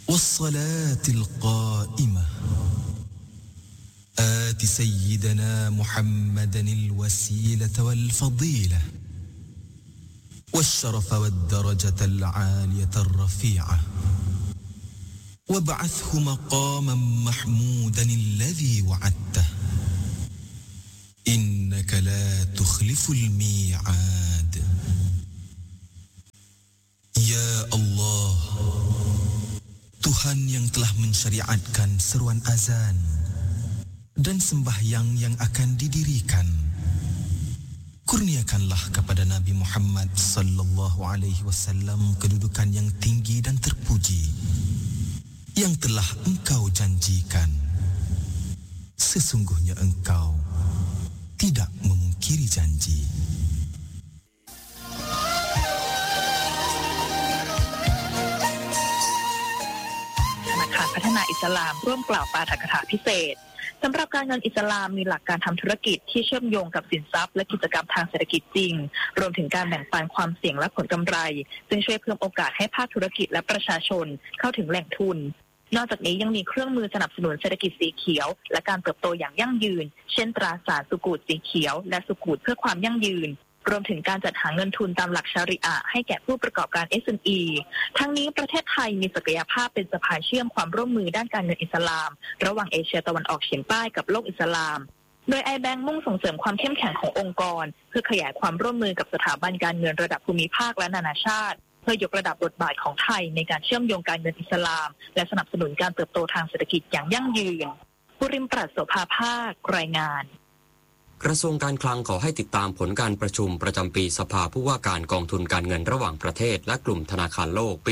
والصلاة القائمة آت سيدنا محمدا الوسيلة والفضيلة والشرف والدرجة العالية الرفيعة وابعثه مقاما محمودا الذي وعدته إنك لا تخلف الميعاد Ya Allah, Tuhan yang telah mensyariatkan seruan azan dan sembahyang yang akan didirikan, kurniakanlah kepada Nabi Muhammad sallallahu alaihi wasallam kedudukan yang tinggi dan terpuji yang telah Engkau janjikan. Sesungguhnya Engkau tidak memungkiri janji. พัฒนาอิสลามร่วมกล่าวปาฐกถาพิเศษสำหรับการเงินอิสลามมีหลักการทำธุรกิจที่เชื่อมโยงกับสินทรัพย์และกิจกรรมทางเศรษฐกิจจริงรวมถึงการแบ่งปันความเสี่ยงและผลกำไรซึ่งช่วยเพิ่มโอกาสให้ภาคธุรกิจและประชาชนเข้าถึงแหล่งทุนนอกจากนี้ยังมีเครื่องมือสนับสนุนเศรษฐกิจสีเขียวและการเติบโตอย่างยั่งยืนเช่นตราสารสุกูตสีเขียวและสุกูตเพื่อความยั่งยืนรวมถึงการจัดหาเงินทุนตามหลักชาริอะห์ให้แก่ผู้ประกอบการ SME ทั้งนี้ประเทศไทยมีศักยภาพเป็นสะพานเชื่อมความร่วมมือด้านการเงินอิสลามระหว่างเอเชียตะวันออกเฉียงใต้กับโลกอิสลามโดย iBank มุ่งส่งเสริมความเข้มแข็งขององค์กรเพื่อขยายความร่วมมือกับสถาบันการเงินระดับภูมิภาคและนานาชาติเพื่อยกระดับบทบาทของไทยในการเชื่อมโยงการเงินอิสลามและสนับสนุนการเติบโตทางเศรษฐกิจอย่างยั่งยืนภูริมปราศโสภาภาครายงานกระทรวงการคลังขอให้ติดตามผลการประชุมประจำปีสภาผู้ว่าการกองทุนการเงินระหว่างประเทศและกลุ่มธนาคารโลกปี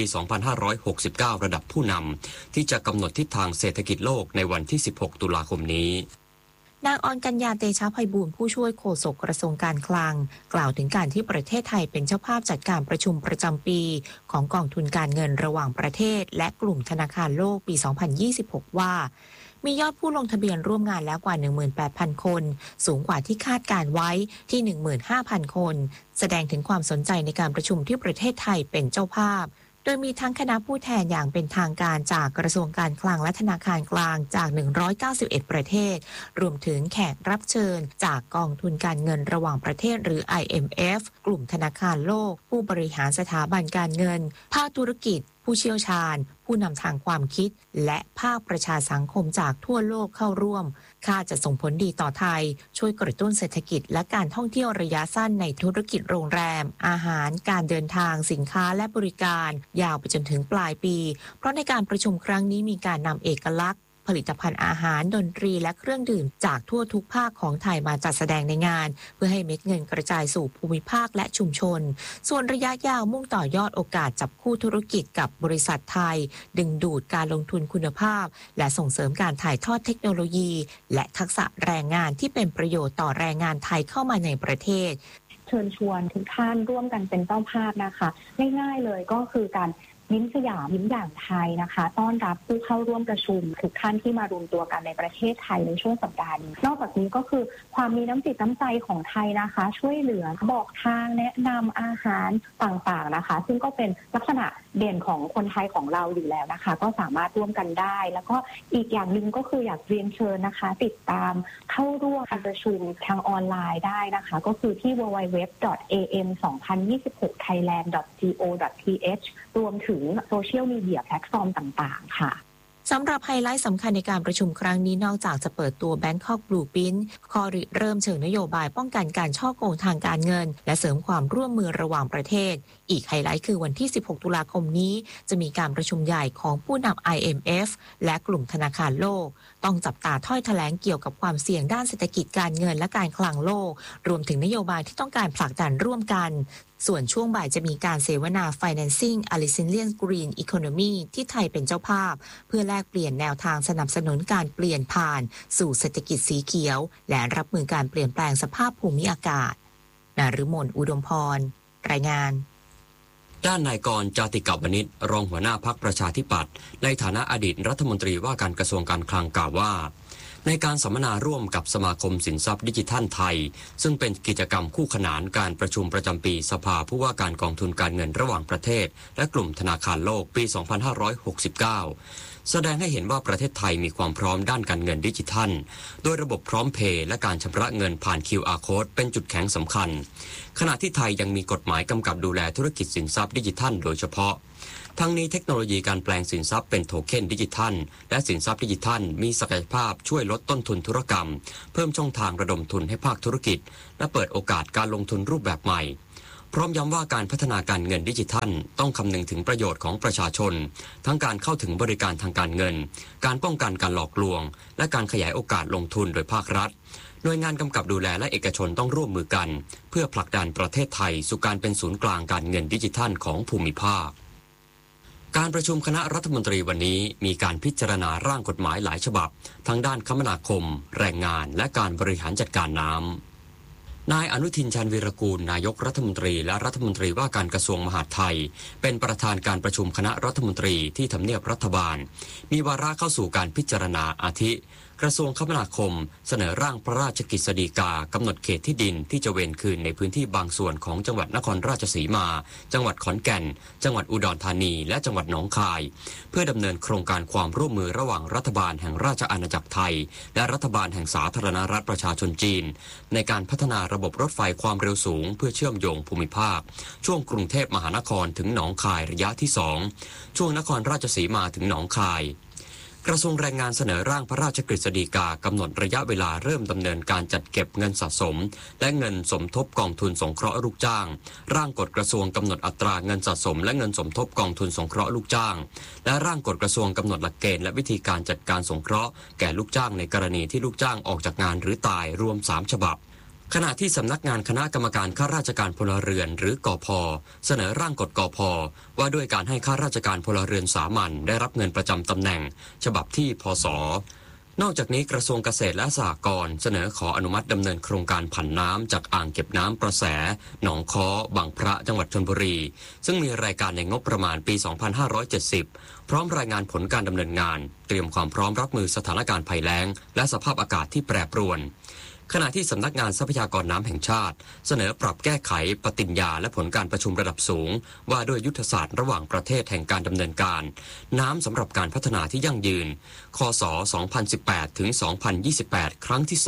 2569 ระดับผู้นำที่จะกำหนดทิศทางเศรษฐกิจโลกในวันที่ 16 ตุลาคมนี้นางอรกัญญาเตชะไพบูลย์ผู้ช่วยโฆษกกระทรวงการคลังกล่าวถึงการที่ประเทศไทยเป็นเจ้าภาพจัดการประชุมประจำปีของกองทุนการเงินระหว่างประเทศและกลุ่มธนาคารโลกปี 2026 ว่ามียอดผู้ลงทะเบียนร่วมงานแล้วกว่า 18,000 คนสูงกว่าที่คาดการไว้ที่ 15,000 คนแสดงถึงความสนใจในการประชุมที่ประเทศไทยเป็นเจ้าภาพโดยมีทั้งคณะผู้แทนอย่างเป็นทางการจากกระทรวงการคลังและธนาคารกลางจาก191ประเทศรวมถึงแขกรับเชิญจากกองทุนการเงินระหว่างประเทศหรือ IMF กลุ่มธนาคารโลกผู้บริหารสถาบันการเงินภาคธุรกิจผู้เชี่ยวชาญผู้นำทางความคิดและภาคประชาสังคมจากทั่วโลกเข้าร่วมคาดจะส่งผลดีต่อไทยช่วยกระตุ้นเศรษฐกิจและการท่องเที่ยวระยะสั้นในธุรกิจโรงแรมอาหารการเดินทางสินค้าและบริการยาวไปจนถึงปลายปีเพราะในการประชุมครั้งนี้มีการนำเอกลักษณ์ผลิตภัณฑ์อาหารดนตรีและเครื่องดื่มจากทั่วทุกภาคของไทยมาจัดแสดงในงานเพื่อให้เม็ดเงินกระจายสู่ภูมิภาคและชุมชนส่วนระยะยาวมุ่งต่อยอดโอกาสจับคู่ธุรกิจกับบริษัทไทยดึงดูดการลงทุนคุณภาพและส่งเสริมการถ่ายทอดเทคโนโลยีและทักษะแรงงานที่เป็นประโยชน์ต่อแรงงานไทยเข้ามาในประเทศเชิญชวนทุกท่านร่วมกันเป็นเจ้าภาพนะคะง่ายๆเลยก็คือการยิ้มสยามยิ้มอย่างไทยนะคะต้อนรับผู้เข้าร่วมประชุมทุกท่านที่มารวมตัวกันในประเทศไทยในช่วงสัปดาห์นี้นอกจากนี้ก็คือความมีน้ำจิตน้ำใจของไทยนะคะช่วยเหลือบอกทางแนะนำอาหารต่างๆนะคะซึ่งก็เป็นลักษณะเด่นของคนไทยของเราอยู่แล้วนะคะก็สามารถร่วมกันได้แล้วก็อีกอย่างหนึ่งก็คืออยากเรียนเชิญนะคะติดตามเข้าร่วมการประชุมทางออนไลน์ได้นะคะก็คือที่ www.am2026thailand.go.th รวมถึงโซเชียลมีเดียแพลตฟอร์มต่างๆค่ะสำหรับไฮไลท์สำคัญในการประชุมครั้งนี้นอกจากจะเปิดตัว Bangkok Blueprint ข้อริเริ่มเชิงนโยบายป้องกันการฉ้อโกงทางการเงินและเสริมความร่วมมือระหว่างประเทศอีกไฮไลท์คือวันที่ 16 ตุลาคมนี้จะมีการประชุมใหญ่ของผู้นำ IMF และกลุ่มธนาคารโลกต้องจับตาถ้อยแถลงเกี่ยวกับความเสี่ยงด้านเศรษฐกิจการเงินและการคลังโลกรวมถึงนโยบายที่ต้องการผลักดันร่วมกันส่วนช่วงบ่ายจะมีการเสวนา Financing a Resilient Green Economy ที่ไทยเป็นเจ้าภาพเพื่อแลกเปลี่ยนแนวทางสนับสนุนการเปลี่ยนผ่านสู่เศรษฐกิจสีเขียวและรับมือการเปลี่ยนแปลงสภาพภูมิอากาศนฤมลอุดมพรรายงานด้านนายกรณ์ จาติกวณิชรองหัวหน้าพรรคประชาธิปัตย์ในฐานะอดีตรัฐมนตรีว่าการกระทรวงการคลังกล่าวว่าในการสัมมนาร่วมกับสมาคมสินทรัพย์ดิจิทัลไทยซึ่งเป็นกิจกรรมคู่ขนานการประชุมประจำปีสภาผู้ว่าการกองทุนการเงินระหว่างประเทศและกลุ่มธนาคารโลกปี 2569 แสดงให้เห็นว่าประเทศไทยมีความพร้อมด้านการเงินดิจิทัลโดยระบบพร้อมเพย์และการชำระเงินผ่าน QR Code เป็นจุดแข็งสำคัญขณะที่ไทยยังมีกฎหมายกำกับดูแลธุรกิจสินทรัพย์ดิจิทัลโดยเฉพาะทั้งนี้เทคโนโลยีการแปลงสินทรัพย์เป็นโทเค็นดิจิทัลและสินทรัพย์ดิจิทัลมีศักยภาพช่วยลดต้นทุนธุรกรรมเพิ่มช่องทางระดมทุนให้ภาคธุรกิจและเปิดโอกาสการลงทุนรูปแบบใหม่พร้อมย้ำว่าการพัฒนาการเงินดิจิทัลต้องคำนึงถึงประโยชน์ของประชาชนทั้งการเข้าถึงบริการทางการเงินการป้องกันการหลอกลวงและการขยายโอกาสลงทุนโดยภาครัฐหน่วยงานกำกับดูแลและเอกชนต้องร่วมมือกันเพื่อผลักดันประเทศไทยสู่การเป็นศูนย์กลางการเงินดิจิทัลของภูมิภาคการประชุมคณะรัฐมนตรีวันนี้มีการพิจารณาร่างกฎหมายหลายฉบับทั้งด้านคมนาคมแรงงานและการบริหารจัดการน้ำนายอนุทินชาญวีรกูลนายกรัฐมนตรีและรัฐมนตรีว่าการกระทรวงมหาดไทยเป็นประธานการประชุมคณะรัฐมนตรีที่ทำเนียบรัฐบาลมีวาระเข้าสู่การพิจารณาอาทิกระทรวงคมนาคมเสนอร่างพระราชกฤษฎีกากำหนดเขตที่ดินที่จะเวรคืนในพื้นที่บางส่วนของจังหวัดนครราชสีมาจังหวัดขอนแก่นจังหวัดอุดรธานีและจังหวัดหนองคายเพื่อดำเนินโครงการความร่วมมือระหว่างรัฐบาลแห่งราชอาณาจักรไทยและรัฐบาลแห่งสาธารณรัฐประชาชนจีนในการพัฒนาระบบรถไฟความเร็วสูงเพื่อเชื่อมโยงภูมิภาคช่วงกรุงเทพมหานครถึงหนองคายระยะที่2ช่วงนครราชสีมาถึงหนองคายกระทรวงแรงงานเสนอร่างพระราชกฤษฎีกากำหนดระยะเวลาเริ่มดำเนินการจัดเก็บเงินสะสมและเงินสมทบกองทุนสงเคราะห์ลูกจ้างร่างกฎกระทรวงกำหนดอัตราเงินสะสมและเงินสมทบกองทุนสงเคราะห์ลูกจ้างและร่างกฎกระทรวงกำหนดหลักเกณฑ์และวิธีการจัดการสงเคราะห์แก่ลูกจ้างในกรณีที่ลูกจ้างออกจากงานหรือตายรวม3ฉบับขณะที่สำนักงานคณะกรรมการข้าราชการพลเรือนหรือกพ.เสนอร่างกฎกพ.ว่าด้วยการให้ข้าราชการพลเรือนสามัญได้รับเงินประจำตำแหน่งฉบับที่พศ.นอกจากนี้กระทรวงเกษตรและสหกรณ์เสนอขออนุมัติดำเนินโครงการผันน้ำจากอ่างเก็บน้ำประแสหนองค้อบางพระจังหวัดชลบุรีซึ่งมีรายการในงบประมาณปี 2570 พร้อมรายงานผลการดำเนินงานเตรียมความพร้อมรับมือสถานการณ์ภัยแล้งและสภาพอากาศที่แปรปรวนขณะที่สำนักงานทรัพยากรน้ำแห่งชาติเสนอปรับแก้ไขปฏิญญาและผลการประชุมระดับสูงว่าด้วยยุทธศาสตร์ระหว่างประเทศแห่งการดำเนินการน้ำสำหรับการพัฒนาที่ยั่งยืนคศ 2018 ถึง 2028 ครั้งที่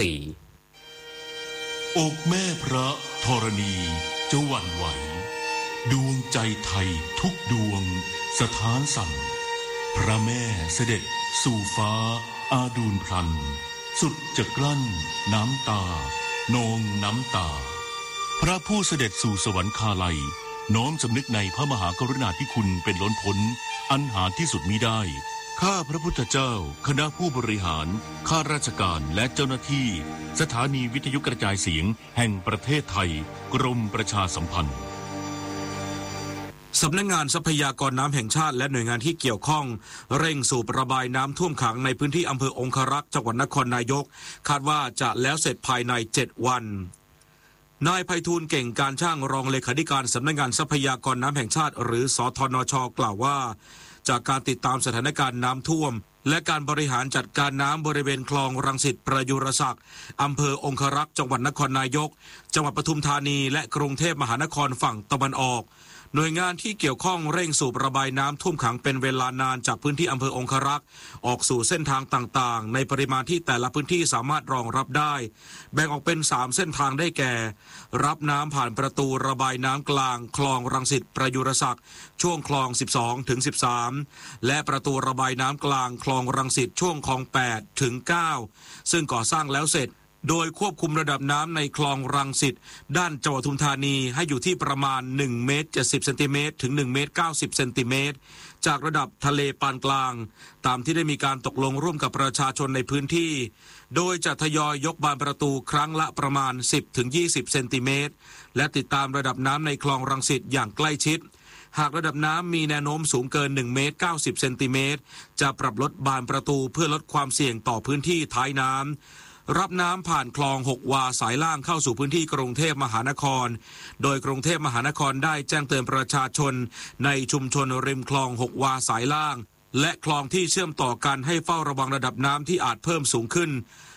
4 อกแม่พระธรณีจะหวั่นไหวดวงใจไทยทุกดวงสถานสั่นพระแม่เสด็จสู่ฟ้าอาดูลพลันสุดจะกลั้นน้ำตานองน้ำตาพระผู้เสด็จสู่สวรรคาลัยน้อมสำนึกในพระมหากรุณาธิคุณเป็นล้นพ้นอันหาที่สุดมิได้ข้าพระพุทธเจ้าคณะผู้บริหารข้าราชการและเจ้าหน้าที่สถานีวิทยุกระจายเสียงแห่งประเทศไทยกรมประชาสัมพันธ์สำนักงานทรัพยากรน้ำแห่งชาติและหน่วยงานที่เกี่ยวข้องเร่งสูบระบายน้ำท่วมขังในพื้นที่อำเภอองครักษ์จังหวัดนครนายกคาดว่าจะแล้วเสร็จภายใน7 วันนายไพฑูรย์เก่งการช่างรองเลขาธิการสำนักงานทรัพยากรน้ำแห่งชาติหรือสธนช.กล่าวว่าจากการติดตามสถานการณ์น้ำท่วมและการบริหารจัดการน้ำบริเวณคลองรังสิตประยุรศักดิ์อำเภอองครักษ์จังหวัดนครนายกจังหวัดปทุมธานีและกรุงเทพมหานครฝั่งตะวันออกหน่วยงานที่เกี่ยวข้องเร่งสูบระบายน้ำท่วมขังเป็นเวลานานจากพื้นที่อำเภอองครักษ์ออกสู่เส้นทางต่างๆในปริมาณที่แต่ละพื้นที่สามารถรองรับได้แบ่งออกเป็น3เส้นทางได้แก่รับน้ำผ่านประตูระบายน้ำกลางคลองรังสิตประยุรศักดิ์ช่วงคลอง12 ถึง 13และประตูระบายน้ำกลางคลองรังสิตช่วงคลอง8 ถึง 9ซึ่งก่อสร้างแล้วเสร็จโดยควบคุมระดับน้ำในคลองรังสิตด้านจังหวัดปทุมธานีให้อยู่ที่ประมาณ1 เมตร 70 เซนติเมตรถึง1 เมตร 90 เซนติเมตรจากระดับทะเลปานกลางตามที่ได้มีการตกลงร่วมกับประชาชนในพื้นที่โดยจะทยอยยกบานประตูครั้งละประมาณ 10 ถึง 20 เซนติเมตรและติดตามระดับน้ำในคลองรังสิตอย่างใกล้ชิดหากระดับน้ำมีแนวโน้มสูงเกิน1 เมตร 90 เซนติเมตรจะปรับลดบานประตูเพื่อลดความเสี่ยงต่อพื้นที่ท้ายน้ำรับน้ำผ่านคลอง6 วาสายล่างเข้าสู่พื้นที่กรุงเทพมหานครโดยกรุงเทพมหานครได้แจ้งเตือนประชาชนในชุมชนริมคลอง6 วาสายล่างและคลองที่เชื่อมต่อกันให้เฝ้าระวังระดับน้ำที่อาจเพิ่มสูงขึ้น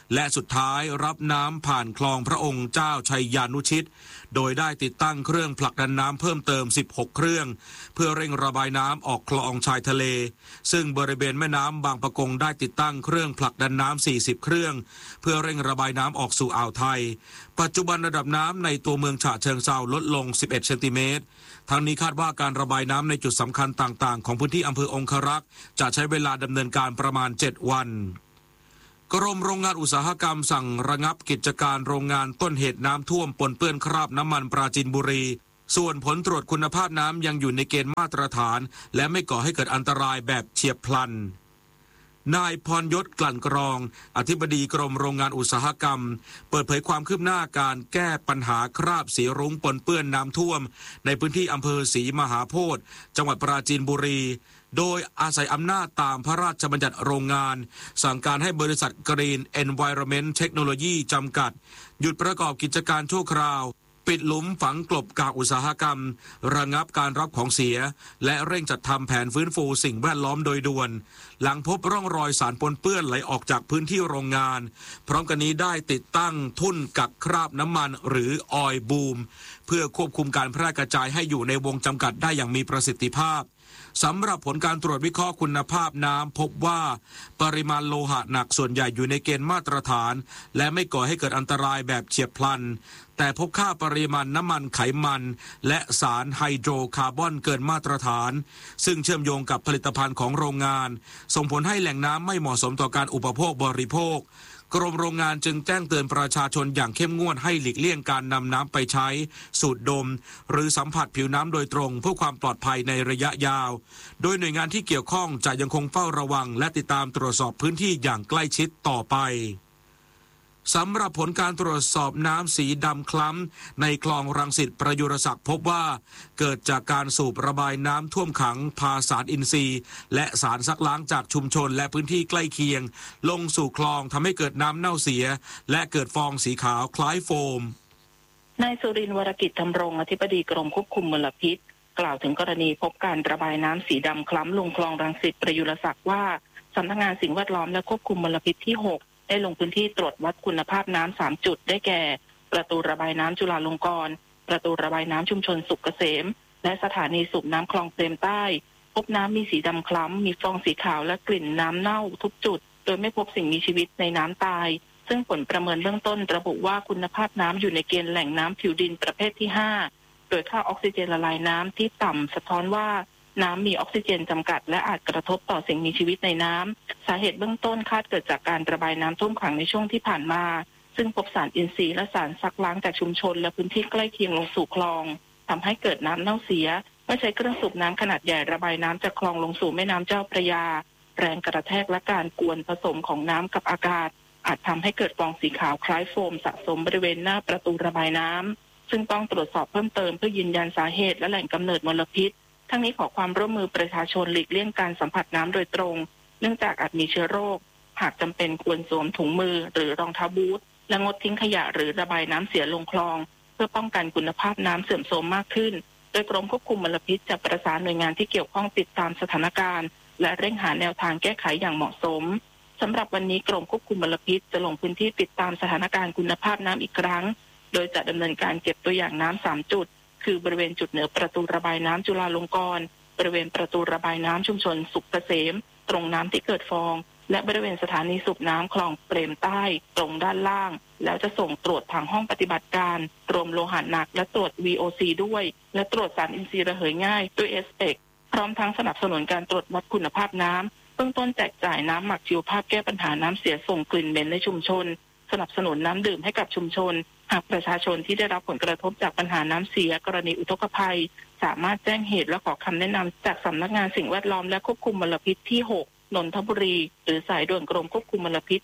และสุดท้ายรับน้ำผ่านคลองพระองค์เจ้าชัยยานุชิตโดยได้ติดตั้งเครื่องผลักดันน้ำเพิ่มเติม16เครื่องเพื่อเร่งระบายน้ำออกคลองชายทะเลซึ่งบริเวณแม่น้ำบางปะกงได้ติดตั้งเครื่องผลักดันน้ำ40เครื่องเพื่อเร่งระบายน้ำออกสู่อ่าวไทยปัจจุบันระดับน้ำในตัวเมืองฉะเชิงเทราลดลง11เซนติเมตรทั้งนี้คาดว่าการระบายน้ำในจุดสำคัญต่างๆของพื้นที่อำเภอองครักษ์จะใช้เวลาดำเนินการประมาณ7วันกรมโรงงานอุตสาหกรรมสั่งระงับกิจการโรงงานต้นเหตุน้ำท่วมปนเปื้อนคราบน้ำมันปราจีนบุรีส่วนผลตรวจคุณภาพน้ำยังอยู่ในเกณฑ์มาตรฐานและไม่ก่อให้เกิดอันตรายแบบเฉียบพลันนายพรยศกลั่นกรองอธิบดีกรมโรงงานอุตสาหกรรมเปิดเผยความคืบหน้าการแก้ปัญหาคราบสีรุ้งปนเปื้อนน้ำท่วมในพื้นที่อำเภอศรีมหาโพธิ์จังหวัดปราจีนบุรีโดยอาศัยอำนาจตามพระราชบัญญัติโรงงานสั่งการให้บริษัท Green Environment Technology จำกัดหยุดประกอบกิจการชั่วคราวปิดหลุมฝังกลบกากอุตสาหกรรมระงับการรับของเสียและเร่งจัดทำแผนฟื้นฟูสิ่งแวดล้อมโดยด่วนหลังพบร่องรอยสารปนเปื้อนไหลออกจากพื้นที่โรงงานพร้อมกันนี้ได้ติดตั้งทุ่นกักคราบน้ำมันหรือออยล์บูมเพื่อควบคุมการแพร่กระจายให้อยู่ในวงจำกัดได้อย่างมีประสิทธิภาพสำหรับผลการตรวจวิเคราะห์คุณภาพน้ำพบว่าปริมาณโลหะหนักส่วนใหญ่อยู่ในเกณฑ์มาตรฐานและไม่ก่อให้เกิดอันตรายแบบเฉียบพลันแต่พบค่าปริมาณน้ำมันไขมันและสารไฮโดรคาร์บอนเกินมาตรฐานซึ่งเชื่อมโยงกับผลิตภัณฑ์ของโรงงานส่งผลให้แหล่งน้ำไม่เหมาะสมต่อการอุปโภคบริโภคกรมโรงงานจึงแจ้งเตือนประชาชนอย่างเข้มงวดให้หลีกเลี่ยงการนำน้ำไปใช้สูดดมหรือสัมผัสผิวน้ำโดยตรงเพื่อความปลอดภัยในระยะยาวโดยหน่วยงานที่เกี่ยวข้องจะยังคงเฝ้าระวังและติดตามตรวจสอบพื้นที่อย่างใกล้ชิดต่อไปสำหรับผลการตรวจสอบน้ำสีดำคล้ำในคลองรังสิตประยุรศักดิ์พบว่าเกิดจากการสูบระบายน้ำท่วมขังพาสารอินทรีย์และสารซักล้างจากชุมชนและพื้นที่ใกล้เคียงลงสู่คลองทำให้เกิดน้ำเน่าเสียและเกิดฟองสีขาวคล้ายโฟมนายสุรินทร์วรกิจธำรงอธิบดีกรมควบคุมมลพิษกล่าวถึงกรณีพบการระบายน้ำสีดำคล้ำลงคลองรังสิตประยุรศักดิ์ว่าสำนักงานสิ่งแวดล้อมและควบคุมมลพิษที่6ได้ลงพื้นที่ตรวจวัดคุณภาพน้ำ3จุดได้แก่ประตูระบายน้ำจุฬาลงกรณ์ประตูระบายน้ำชุมชนสุขเกษมและสถานีสูบน้ำคลองเปรมใต้พบน้ำมีสีดำคล้ำมีฟองสีขาวและกลิ่นน้ำเน่าทุกจุดโดยไม่พบสิ่งมีชีวิตในน้ำตายซึ่งผลประเมินเบื้องต้นระบุว่าคุณภาพน้ำอยู่ในเกณฑ์แหล่งน้ำผิวดินประเภทที่5โดยค่าออกซิเจนละลายน้ำที่ต่ำสะท้อนว่าน้ำมีออกซิเจนจำกัดและอาจกระทบต่อสิ่งมีชีวิตในน้ำสาเหตุเบื้องต้นคาดเกิดจากการระบายน้ำท่วมขังในช่วงที่ผ่านมาซึ่งพบสารอินทรีย์และสารซักล้างจากชุมชนและพื้นที่ใกล้เคียงลงสู่คลองทำให้เกิดน้ำเน่าเสียเมื่อใช้เครื่องสูบน้ำขนาดใหญ่ระบายน้ำจากคลองลงสู่แม่น้ำเจ้าพระยาแรงกระแทกและการกวนผสมของน้ำกับอากาศอาจทำให้เกิดฟองสีขาวคล้ายโฟมสะสมบริเวณหน้าประตูระบายน้ำซึ่งต้องตรวจสอบเพิ่มเติมเพื่อยืนยันสาเหตุและแหล่งกำเนิดมลพิษทั้งนี้ขอความร่วมมือประชาชนหลีกเลี่ยงการสัมผัสน้ำโดยตรงเนื่องจากอาจมีเชื้อโรคหากจำเป็นควรสวมถุงมือหรือรองเท้าบูทและงดทิ้งขยะหรือระบายน้ำเสียลงคลองเพื่อป้องกันคุณภาพน้ำเสื่อมโทรมมากขึ้นโดยกรมควบคุมมลพิษจะประสานหน่วยงานที่เกี่ยวข้องติดตามสถานการณ์และเร่งหาแนวทางแก้ไขอย่างเหมาะสมสำหรับวันนี้กรมควบคุมมลพิษจะลงพื้นที่ติดตามสถานการณ์คุณภาพน้ำอีกครั้งโดยจะดำเนินการเก็บตัวอย่างน้ำ3จุดคือบริเวณจุดเหนือประตูระบายน้ำจุฬาลงกรณ์บริเวณประตูระบายน้ำชุมชนสุขเกษมตรงน้ำที่เกิดฟองและบริเวณสถานีสูบน้ำคลองเปรมใต้ตรงด้านล่างแล้วจะส่งตรวจทางห้องปฏิบัติการรวมโลหะหนักและตรวจ VOC ด้วยและตรวจสารอินทรีย์ระเหยง่ายด้วย SPEC พร้อมทั้งสนับสนุนการตรวจวัดคุณภาพน้ำเบื้องต้นแจกจ่ายน้ำหมักชีวภาพแก้ปัญหาน้ำเสียส่งกลิ่นเหม็นในชุมชนสนับสนุนน้ำดื่มให้กับชุมชนหากประชาชนที่ได้รับผลกระทบจากปัญหาน้ำเสียกรณีอุทกภัยสามารถแจ้งเหตุและขอคำแนะนำจากสำนักงานสิ่งแวดล้อมและควบคุมมลพิษที่6นนทบุรีหรือสายด่วนกรมควบคุมมลพิษ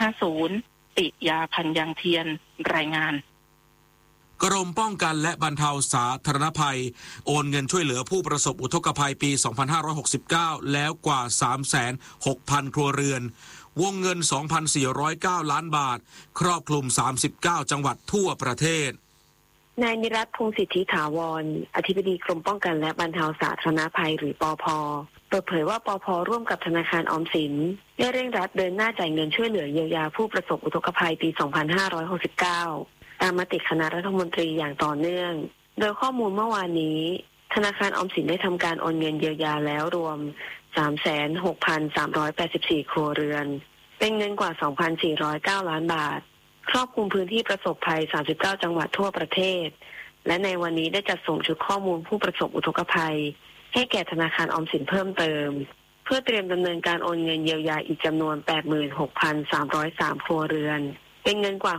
1650ปิยาพันยังเทียนรายงานกรมป้องกันและบรรเทาสาธารณภัยโอนเงินช่วยเหลือผู้ประสบอุทกภัยปี 2569 แล้วกว่า 36,000 ครัวเรือนวงเงิน 2,409 ล้านบาทครอบคลุม39จังหวัดทั่วประเทศนายนิรัตน์ พงษ์สิทธิถาวรอธิบดีกรมป้องกันและบรรเทาสาธารณภัยหรือปภ.เปิดเผยว่าปภ.ร่วมกับธนาคารออมสินได้เร่งรัดเดินหน้าจ่ายเงินช่วยเหลือเยียวยาผู้ประสบอุทกภัยปี 2569 ตามมติคณะรัฐมนตรีอย่างต่อเนื่องโดยข้อมูลเมื่อวานนี้ธนาคารออมสินได้ทำการโอนเงินเยียวยาแล้วรวม 36,384 ครัวเรือนเป็นเงินกว่า 2,409 ล้านบาทครอบคลุมพื้นที่ประสบภัย 39 จังหวัดทั่วประเทศและในวันนี้ได้จัดส่งชุดข้อมูลผู้ประสบอุทกภัยให้แก่ธนาคารออมสินเพิ่มเติมเพื่อเตรียมดำเนินการโอนเงินเยียวยาอีกจำนวน 86,303 ครัวเรือนเป็นเงินกว่า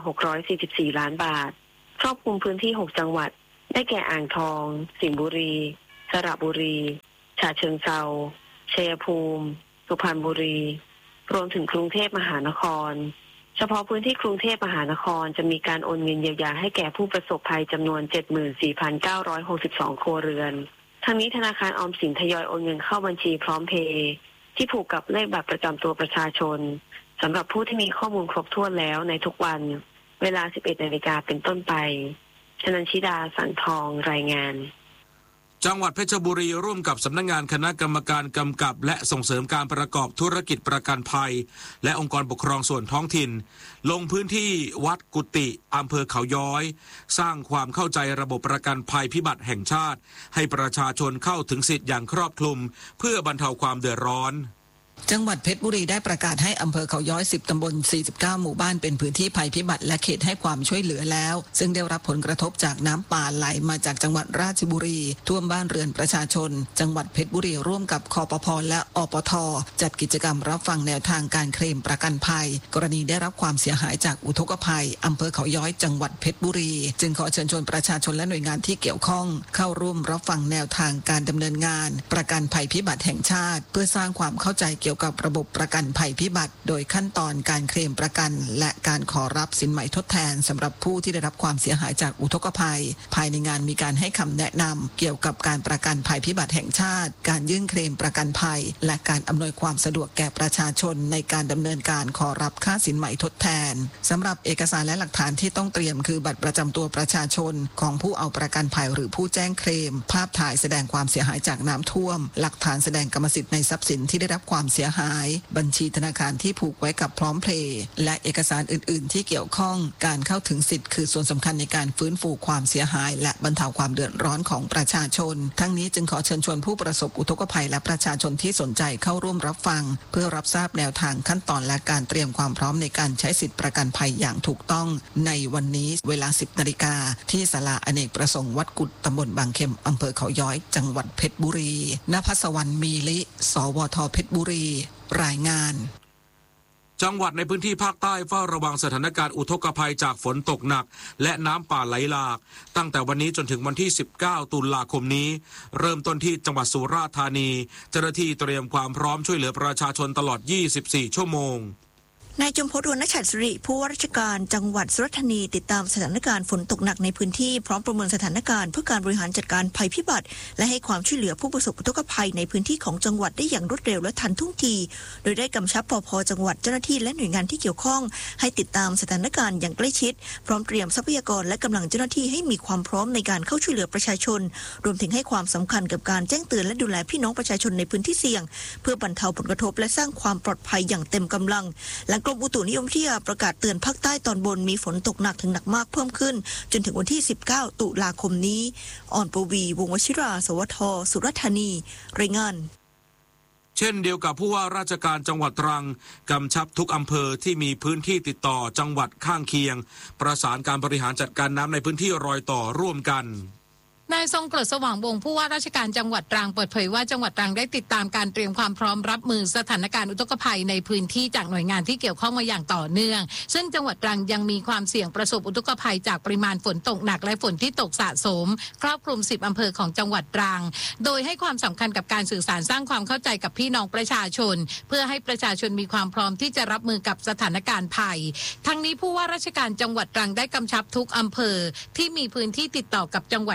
644 ล้านบาทครอบคลุมพื้นที่ 6 จังหวัดได้แก่อ่างทองสิงห์บุรีสระบุรีฉะเชิงเทราชัยภูมิสุพรรณบุรีรวมถึงกรุงเทพมหานครเฉพาะพื้นที่กรุงเทพมหานครจะมีการโอนเงินเยียวยาให้แก่ผู้ประสบภัยจำนวน 74,962 ครัวเรือนทั้งนี้ธนาคารออมสินทยอยโอนเงินเข้าบัญชีพร้อมเพย์ที่ผูกกับเลขบัตรประจำตัวประชาชนสำหรับผู้ที่มีข้อมูลครบถ้วนแล้วในทุกวันเวลา 11 นาฬิกาเป็นต้นไปชนันชิดาสังทองรายงานจังหวัดเพชรบุรีร่วมกับสำนักงานคณะกรรมการกำกับและส่งเสริมการประกอบธุรกิจประกันภัยและองค์กรปกครองส่วนท้องถิ่นลงพื้นที่วัดกุฏิอำเภอเขาย้อยสร้างความเข้าใจระบบประกันภัยพิบัติแห่งชาติให้ประชาชนเข้าถึงสิทธิ์อย่างครอบคลุมเพื่อบรรเทาความเดือดร้อนจังหวัดเพชรบุรีได้ประกาศให้อำเภอเขาย้อย10ตำบล49หมู่บ้านเป็นพื้นที่ภัยพิบัติและเขตให้ความช่วยเหลือแล้วซึ่งได้รับผลกระทบจากน้ำป่าไหลมาจากจังหวัดราชบุรีท่วมบ้านเรือนประชาชนจังหวัดเพชรบุรีร่วมกับคปภ.และอปท.จัดกิจกรรมรับฟังแนวทางการเคลมประกันภัยกรณีได้รับความเสียหายจากอุทกภัยอำเภอเขาย้อยจังหวัดเพชรบุรีจึงขอเชิญชวนประชาชนและหน่วยงานที่เกี่ยวข้องเข้าร่วมรับฟังแนวทางการดำเนินงานประกันภัยพิบัติแห่งชาติเพื่อสร้างความเข้าใจเกี่ยวกับระบบประกันภัยพิบัติโดยขั้นตอนการเคลมประกันและการขอรับสินไหมทดแทนสำหรับผู้ที่ได้รับความเสียหายจากอุทกภัยภายในงานมีการให้คำแนะนำเกี่ยวกับการประกันภัยพิบัติแห่งชาติการยื่นเคลมประกันภัยและการอำนวยความสะดวกแก่ประชาชนในการดำเนินการขอรับค่าสินไหมทดแทนสำหรับเอกสารและหลักฐานที่ต้องเตรียมคือบัตรประจำตัวประชาชนของผู้เอาประกันภัยหรือผู้แจ้งเคลมภาพถ่ายแสดงความเสียหายจากน้ำท่วมหลักฐานแสดงกรรมสิทธิ์ในทรัพย์สินที่ได้รับความเสียหายบัญชีธนาคารที่ผูกไว้กับพร้อมเพลย์และเอกสารอื่นๆที่เกี่ยวข้องการเข้าถึงสิทธิ์คือส่วนสำคัญในการฟื้นฟูความเสียหายและบรรเทาความเดือดร้อนของประชาชนทั้งนี้จึงขอเชิญชวนผู้ประสบอุทกภัยและประชาชนที่สนใจเข้าร่วมรับฟังเพื่อรับทราบแนวทางขั้นตอนและการเตรียมความพร้อมในการใช้สิทธิประกันภัยอย่างถูกต้องในวันนี้เวลา 10 นาฬิกาที่ศาลาอเนกประสงค์วัดกุดตำบลบางเข็มอำเภอเขาย้อยจังหวัดเพชรบุรีณภัสวรรณมีลิสวทเพชรบุรีรายงานจังหวัดในพื้นที่ภาคใต้เฝ้าระวังสถานการณ์อุทกภัยจากฝนตกหนักและน้ำป่าไหลหลากตั้งแต่วันนี้จนถึงวันที่ 19 ตุลาคมนี้เริ่มต้นที่จังหวัดสุราษฎร์ธานีเจ้าหน้าที่เตรียมความพร้อมช่วยเหลือประชาชนตลอด 24 ชั่วโมงนายจุมพล วรรณฉัตรสิริผู้ว่าราชการจังหวัดสุราษฎร์ธานีติดตามสถานการณ์ฝนตกหนักในพื้นที่พร้อมประเมินสถานการณ์เพื่อการบริหารจัดการภัยพิบัติและให้ความช่วยเหลือผู้ประสบอุทกภัยในพื้นที่ของจังหวัดได้อย่างรวดเร็วและทันท่วงทีโดยได้กำชับปภ.จังหวัดเจ้าหน้าที่และหน่วยงานที่เกี่ยวข้องให้ติดตามสถานการณ์อย่างใกล้ชิดพร้อมเตรียมทรัพยากรและกำลังเจ้าหน้าที่ให้มีความพร้อมในการเข้าช่วยเหลือประชาชนรวมถึงให้ความสำคัญกับการแจ้งเตือนและดูแลพี่น้องประชาชนในพื้นที่เสี่ยงเพื่อบรรเทาผลกระทบและสร้างความปลอดภัยอย่างเต็มกำลังหลังกรมอุตุนิยมวิทยาประกาศเตือนภาคใต้ตอนบนมีฝนตกหนักถึงหนักมากเพิ่มขึ้นจนถึงวันที่ 19 ตุลาคมนี้อ่อนปวีวงศ์วชิราสวทสุราษฎร์ธานีรายงานเช่นเดียวกับผู้ว่าราชการจังหวัดตรังกำชับทุกอำเภอที่มีพื้นที่ติดต่อจังหวัดข้างเคียงประสานการบริหารจัดการน้ำในพื้นที่รอยต่อร่วมกันนายทรงกรดสว่างวงศ์ผู้ว่าราชการจังหวัดตรังเปิดเผยว่าจังหวัดตรังได้ติดตามการเตรียมความพร้อมรับมือสถานการณ์อุทกภัยในพื้นที่จากหน่วยงานที่เกี่ยวข้องมาอย่างต่อเนื่องซึ่งจังหวัดตรังยังมีความเสี่ยงประสบอุทกภัยจากปริมาณฝนตกหนักและฝนที่ตกสะสมครอบคลุม10อำเภอของจังหวัดตรังโดยให้ความสำคัญกับการสื่อสารสร้างความเข้าใจกับพี่น้องประชาชนเพื่อให้ประชาชนมีความพร้อมที่จะรับมือกับสถานการณ์ภัยทั้งนี้ผู้ว่าราชการจังหวัดตรังได้กำชับทุกอำเภอที่มีพื้นที่ติดต่อกับจังหวัดข้าง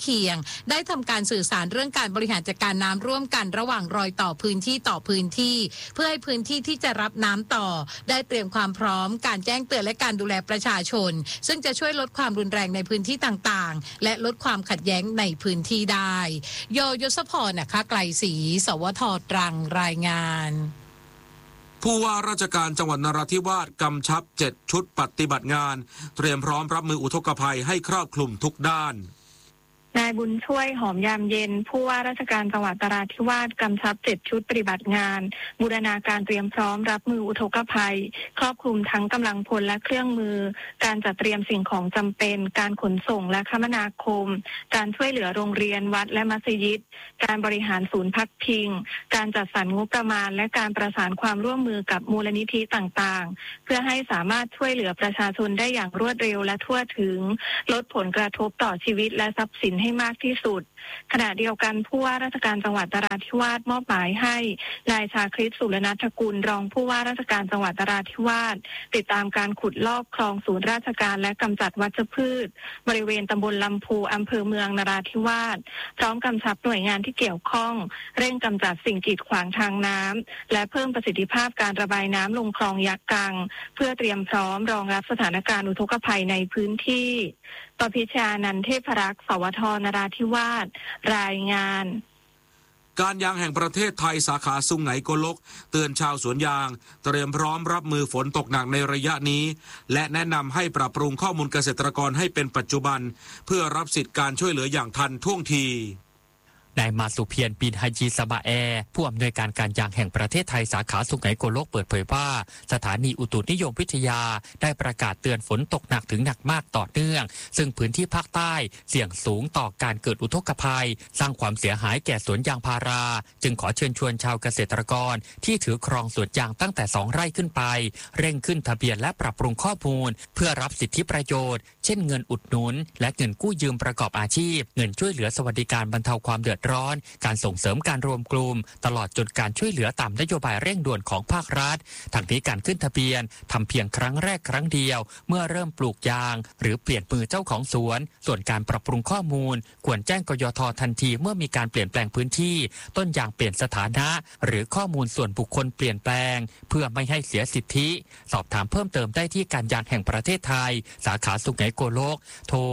เคียงได้ทำการสื่อสารเรื่องการบริหารจัดการน้ำร่วมกันระหว่างรอยต่อพื้นที่ต่อพื้นที่เพื่อให้พื้นที่ที่จะรับน้ำต่อได้เตรียมความพร้อมการแจ้งเตือนและการดูแลประชาชนซึ่งจะช่วยลดความรุนแรงในพื้นที่ต่างๆและลดความขัดแย้งในพื้นที่ได้โยศพรนะคะไกลศรีสวทตรังรายงานผู้ว่าราชการจังหวัดนราธิวาสกำชับ7ชุดปฏิบัติงานเตรียมพร้อมรับมืออุทกภัยให้ครอบคลุมทุกด้านนายบุญช่วยหอมยามเย็นผู้ว่าราชการจังหวัดนราธิวาสกำชับ7ชุดปฏิบัติงานบูรณาการเตรียมพร้อมรับมืออุทกภัยครอบคลุมทั้งกำลังพลและเครื่องมือการจัดเตรียมสิ่งของจำเป็นการขนส่งและคมนาคมการช่วยเหลือโรงเรียนวัดและมัสยิดการบริหารศูนย์พักพิงการจัดสรรงบประมาณและการประสานความร่วมมือกับมูลนิธิต่างๆเพื่อให้สามารถช่วยเหลือประชาชนได้อย่างรวดเร็วและทั่วถึงลดผลกระทบต่อชีวิตและทรัพย์สินให้มากที่สุดขณะเดียวกันผู้ว่าราชการจังหวัดนราธิวาสมอบหมายให้นายชาคริตสุรณัฐกุลรองผู้ว่าราชการจังหวัดนราธิวาสติดตามการขุดลอกคลองศูนย์ราชการและกำจัดวัชพืชบริเวณตำบลลำพูอำเภอเมืองนราธิวาสพร้อมกำชับหน่วยงานที่เกี่ยวข้องเร่งกำจัดสิ่งกีดขวางทางน้ำและเพิ่มประสิทธิภาพการระบายน้ำลงคลองยักษ์กังเพื่อเตรียมพร้อมรองรับสถานการณ์อุทกภัยในพื้นที่ปพิชานันท์เทพรักษ์สวทนราธิวาสรายงานการยางแห่งประเทศไทยสาขาสุไหงโกลกเตือนชาวสวนยางเตรียมพร้อมรับมือฝนตกหนักในระยะนี้และแนะนำให้ปรับปรุงข้อมูลเกษตรกรให้เป็นปัจจุบันเพื่อรับสิทธิการช่วยเหลืออย่างทันท่วงทีนายมาสุเพียรบินฮาจีสบาแอผู้อำนวยการการยางแห่งประเทศไทยสาขาสุไหงโกลกเปิดเผยว่าสถานีอุตุนิยมวิทยาได้ประกาศเตือนฝนตกหนักถึงหนักมากต่อเนื่องซึ่งพื้นที่ภาคใต้เสี่ยงสูงต่อการเกิดอุทกภัยสร้างความเสียหายแก่สวนยางพาราจึงขอเชิญชวนชาวเกษตรกรที่ถือครองสวนยางตั้งแต่2 ไร่ขึ้นไปเร่งขึ้นทะเบียนและปรับปรุงข้อมูลเพื่อรับสิทธิประโยชน์เช่นเงินอุดหนุนและเงินกู้ยืมประกอบอาชีพเงินช่วยเหลือสวัสดิการบรรเทาความเดือดร้อนการส่งเสริมการรวมกลุ่มตลอดจนการช่วยเหลือตามนโยบายเร่งด่วนของภาครัฐทั้งนี้การขึ้นทะเบียนทำเพียงครั้งแรกครั้งเดียวเมื่อเริ่มปลูกยางหรือเปลี่ยนมือเจ้าของสวนส่วนการปรับปรุงข้อมูลควรแจ้งกยท.ทันทีเมื่อมีการเปลี่ยนแปลงพื้นที่ต้นยางเปลี่ยนสถานะหรือข้อมูลส่วนบุคคลเปลี่ยนแปลงเพื่อไม่ให้เสียสิทธิสอบถามเพิ่มเติมได้ที่การยางแห่งประเทศไทยสาขาสุไหงโกลกโทร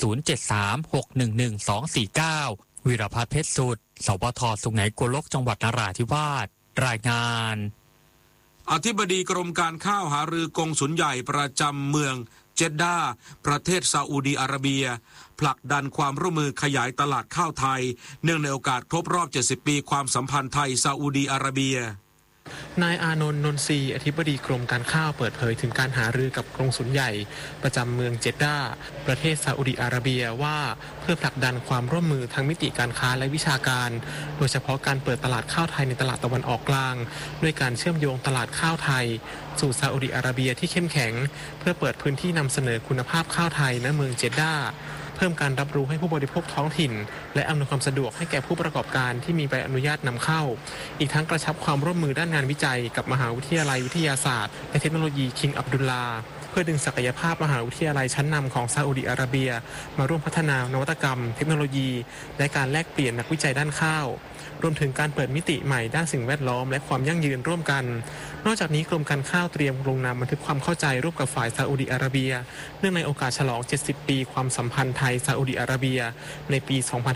073611249วิรพัฒน์เพชรสุดสวทสุไหงโกลกจังหวัดนราธิวาสรายงานอธิบดีกรมการข้าวหารือกงสุลใหญ่ประจำเมืองเจดดาประเทศซาอุดีอาระเบียผลักดันความร่วมมือขยายตลาดข้าวไทยเนื่องในโอกาสครบรอบ70 ปีความสัมพันธ์ไทยซาอุดีอาระเบียนายอานนท์ นนทรีอธิบดีกรมการข้าวเปิดเผยถึงการหารือกับกงสุลใหญ่ประจำเมืองเจดดาประเทศซาอุดิอาระเบียว่าเพื่อผลักดันความร่วมมือทั้งมิติการค้าและวิชาการโดยเฉพาะการเปิดตลาดข้าวไทยในตลาดตะวันออกกลางด้วยการเชื่อมโยงตลาดข้าวไทยสู่ซาอุดิอาระเบียที่เข้มแข็งเพื่อเปิดพื้นที่นำเสนอคุณภาพข้าวไทยณเมืองเจดดาเพิ่มการรับรู้ให้ผู้บริโภคท้องถิ่นและอำนวยความสะดวกให้แก่ผู้ประกอบการที่มีใบอนุญาตนำเข้าอีกทั้งกระชับความร่วมมือด้านงานวิจัยกับมหาวิทยาลัยวิทยาศาสตร์และเทคโนโลยีคิงอับดุลลาเพื่อดึงศักยภาพมหาวิทยาลัยชั้นนำของซาอุดิอาระเบียมาร่วมพัฒนานวัตกรรมเทคโนโลยีและการแลกเปลี่ยนนักวิจัยด้านข้าวรวมถึงการเปิดมิติใหม่ด้านสิ่งแวดล้อมและความยั่งยืนร่วมกันนอกจากนี้กรมการข้าวเตรียมลงนามบันทึกความเข้าใจร่วมกับฝ่ายซาอุดิอาระเบียเนื่องในโอกาสฉลอง70 ปีความสัมพันธ์ไทยซาอุดิอาระเบียในปี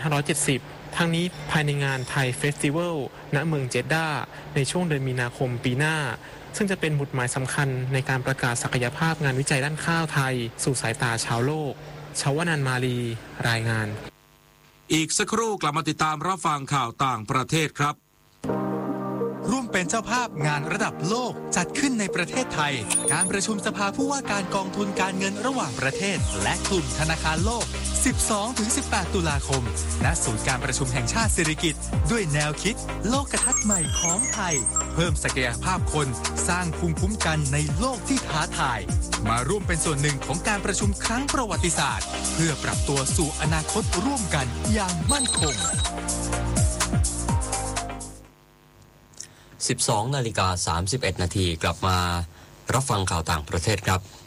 2570 ทั้งนี้ภายในงานไทยเฟสติวัลณเมืองเจดดาในช่วงเดือนมีนาคมปีหน้าซึ่งจะเป็นหมุดหมายสำคัญในการประกาศศักยภาพงานวิจัยด้านข้าวไทยสู่สายตาชาวโลกชวนันท์มาลีรายงานอีกสักครู่กลับมาติดตามรับฟังข่าวต่างประเทศครับร่วมเป็นเจ้าภาพงานระดับโลกจัดขึ้นในประเทศไทยการประชุมสภาผู้ว่าการกองทุนการเงินระหว่างประเทศและกลุ่มธนาคารโลก 12-18 ตุลาคมณศูนย์การประชุมแห่งชาติสิริกิติ์ด้วยแนวคิดโลกทัศน์ใหม่ของไทยเพิ่มศักยภาพคนสร้างภูมิคุ้มกันในโลกที่ท้าทายมาร่วมเป็นส่วนหนึ่งของการประชุมครั้งประวัติศาสตร์เพื่อปรับตัวสู่อนาคตร่วมกันอย่างมั่นคง 12:31 นาทีกลับมารับฟังข่าวต่างประเทศครับ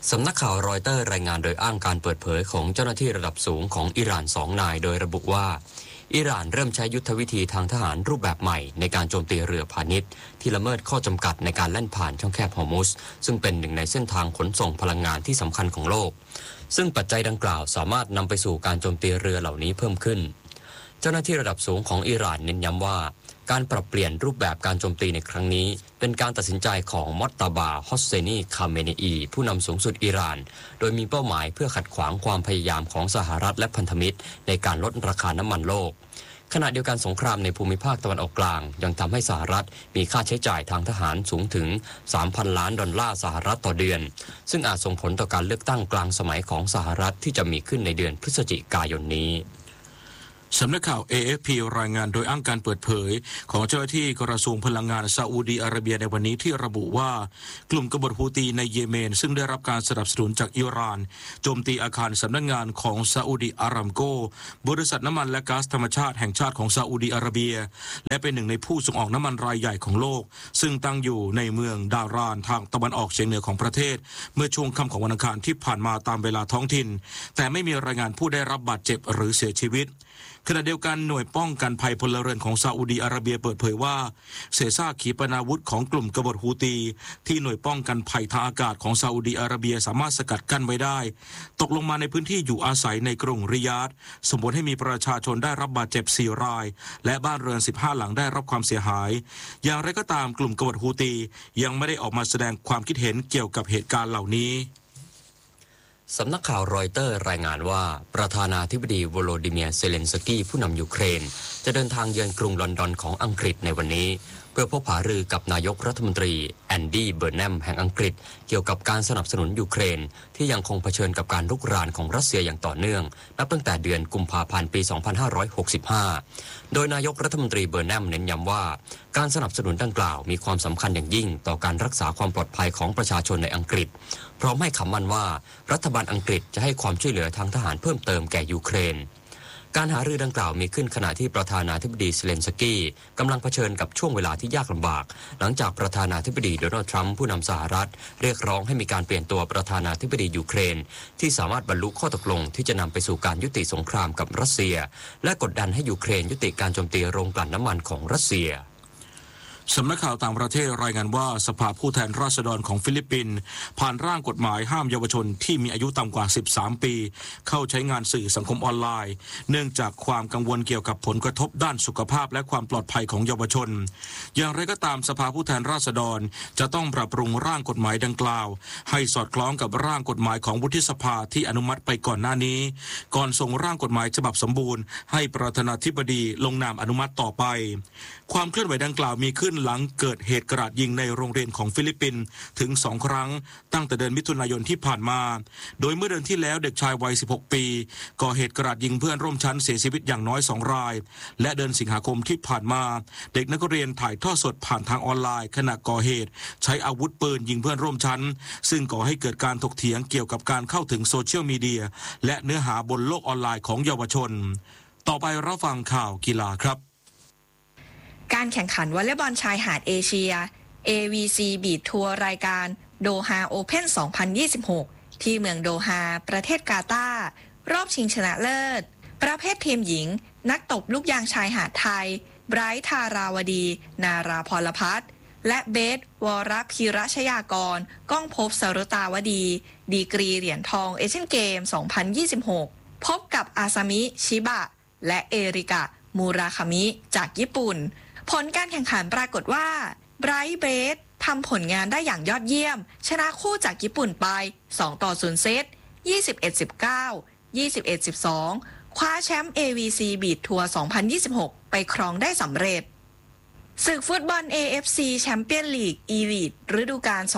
สำนักข่าวรอยเตอร์รายงานโดยอ้างการเปิดเผยของเจ้าหน้าที่ระดับสูงของอิหร่าน2 นายโดยระบุว่าอิหร่านเริ่มใช้ยุทธวิธีทางทหารรูปแบบใหม่ในการโจมตีเรือพาณิชย์ที่ละเมิดข้อจำกัดในการแล่นผ่านช่องแคบฮอร์มุซซึ่งเป็นหนึ่งในเส้นทางขนส่งพลังงานที่สำคัญของโลกซึ่งปัจจัยดังกล่าวสามารถนำไปสู่การโจมตีเรือเหล่านี้เพิ่มขึ้นเจ้าหน้าที่ระดับสูงของอิหร่านเน้นย้ำว่าการปรับเปลี่ยนรูปแบบการโจมตีในครั้งนี้เป็นการตัดสินใจของมอตตาบา ฮอสเซนี คาเมเนอีผู้นำสูงสุดอิหร่านโดยมีเป้าหมายเพื่อขัดขวางความพยายามของสหรัฐและพันธมิตรในการลดราคาน้ำมันโลกขณะเดียวกันสงครามในภูมิภาคตะวันออกกลางยังทำให้สหรัฐมีค่าใช้จ่ายทางทหารสูงถึง $3,000 ล้านสหรัฐต่อเดือนซึ่งอาจส่งผลต่อการเลือกตั้งกลางสมัยของสหรัฐที่จะมีขึ้นในเดือนพฤศจิกายนนี้สำนักข่าว AFP รายงานโดยอ้างการเปิดเผยของเจ้าหน้าที่กระทรวงพลังงานซาอุดีอาระเบียในวันนี้ที่ระบุว่ากลุ่มกบฏฮูตีในเยเมนซึ่งได้รับการสนับสนุนจากอิหร่านโจมตีอาคารสำนักงานของซาอุดีอารามโกบริษัทน้ำมันและก๊าซธรรมชาติแห่งชาติของซาอุดีอาระเบียและเป็นหนึ่งในผู้ส่งออกน้ำมันรายใหญ่ของโลกซึ่งตั้งอยู่ในเมืองดารานทางตะวันออกเฉียงเหนือของประเทศเมื่อช่วงค่ำของวันอังคารที่ผ่านมาตามเวลาท้องถิ่นแต่ไม่มีรายงานผู้ได้รับบาดเจ็บหรือเสียชีวิตขณะเดียวกันหน่วยป้องกันภัยพลเรือนของซาอุดีอาระเบียเปิดเผยว่าเศษซากขีปนาวุธของกลุ่มกบฏฮูตีที่หน่วยป้องกันภัยทางอากาศของซาอุดีอาระเบียสามารถสกัดกั้นไว้ได้ตกลงมาในพื้นที่อยู่อาศัยในกรุงริยาดส่งผลให้มีประชาชนได้รับบาดเจ็บ4 รายและบ้านเรือน15 หลังได้รับความเสียหายอย่างไรก็ตามกลุ่มกบฏฮูตียังไม่ได้ออกมาแสดงความคิดเห็นเกี่ยวกับเหตุการณ์เหล่านี้สำนักข่าวรอยเตอร์รายงานว่าประธานาธิบดีโวโลดิเมียร์เซเลนสกี้ผู้นำยูเครนจะเดินทางเยือนกรุงลอนดอนของอังกฤษในวันนี้เพื่อพบหารือกับนายกรัฐมนตรีแอนดี้เบอร์แนมแห่งอังกฤษเกี่ยวกับการสนับสนุนยูเครนที่ยังคงเผชิญกับการรุกรานของรัสเซียอย่างต่อเนื่องนับตั้งแต่เดือนกุมภาพันธ์ปี 2565 โดยนายกรัฐมนตรีเบอร์แนมเน้นย้ำว่าการสนับสนุนดังกล่าวมีความสำคัญอย่างยิ่งต่อการรักษาความปลอดภัยของประชาชนในอังกฤษพร้อมให้คำมั่นว่ารัฐบาลอังกฤษจะให้ความช่วยเหลือทางทหารเพิ่มเติมแก่ยูเครนการหารือดังกล่าวมีขึ้นขณะที่ประธานาธิบดีเซเลนสกี้กำลังเผชิญกับช่วงเวลาที่ยากลำบากหลังจากประธานาธิบดีโดนัลด์ทรัมป์ผู้นำสหรัฐเรียกร้องให้มีการเปลี่ยนตัวประธานาธิบดียูเครนที่สามารถบรรลุข้อตกลงที่จะนำไปสู่การยุติสงครามกับรัสเซียและกดดันให้ยูเครนยุติการโจมตีโรงกลั่นน้ำมันของรัสเซียสำนักข่าวต่างประเทศรายงานว่าสภาผู้แทนราษฎรของฟิลิปปินส์ผ่านร่างกฎหมายห้ามเยาวชนที่มีอายุต่ำกว่า13 ปีเข้าใช้งานสื่อสังคมออนไลน์เนื่องจากความกังวลเกี่ยวกับผลกระทบด้านสุขภาพและความปลอดภัยของเยาวชนอย่างไรก็ตามสภาผู้แทนราษฎรจะต้องปรับปรุงร่างกฎหมายดังกล่าวให้สอดคล้องกับร่างกฎหมายของวุฒิสภาที่อนุมัติไปก่อนหน้านี้ก่อนส่งร่างกฎหมายฉบับสมบูรณ์ให้ประธานาธิบดีลงนามอนุมัติต่อไปความเคลื่อนไหวดังกล่าวมีขึ้นหลังเกิดเหตุกราดยิงในโรงเรียนของฟิลิปปินส์ถึง2 ครั้งตั้งแต่เดือนมิถุนายนที่ผ่านมาโดยเมื่อเดือนที่แล้วเด็กชายวัย16 ปีก่อเหตุกราดยิงเพื่อนร่วมชั้นเสียชีวิตอย่างน้อย2 รายและเดือนสิงหาคมที่ผ่านมาเด็กนักเรียนถ่ายทอดสดผ่านทางออนไลน์ขณะก่อเหตุใช้อาวุธปืนยิงเพื่อนร่วมชั้นซึ่งก่อให้เกิดการถกเถียงเกี่ยวกับการเข้าถึงโซเชียลมีเดียและเนื้อหาบนโลกออนไลน์ของเยาวชนต่อไปรับฟังข่าวกีฬาครับการแข่งขันวอลเลย์บอลชายหาดเอเชีย AVC บีชทัวร์รายการโดฮาโอเพ่น 2026 ที่เมืองโดฮาประเทศกาตาร์รอบชิงชนะเลิศประเภททีมหญิงนักตบลูกยางชายหาดไทยไบรท์ธาราวดีนาราพรพัฒน์และเบสวรพีรชยากรก้องภพสรุตาวดีดีกรีเหรียญทองเอเชียนเกม 2026 พบกับอาซามิชิบะและเอริกะมูราคามิจากญี่ปุ่นผลการแข่งขันปรากฏว่าไบรท์เบสทำผลงานได้อย่างยอดเยี่ยมชนะคู่จากญี่ปุ่นไป2-0 เซต 21-19 21-12 คว้าแชมป์ AVC บีชทัวร์ 2026 ไปครองได้สำเร็จศึกฟุตบอล AFC แชมเปี้ยนลีกอีลีทฤดูกาล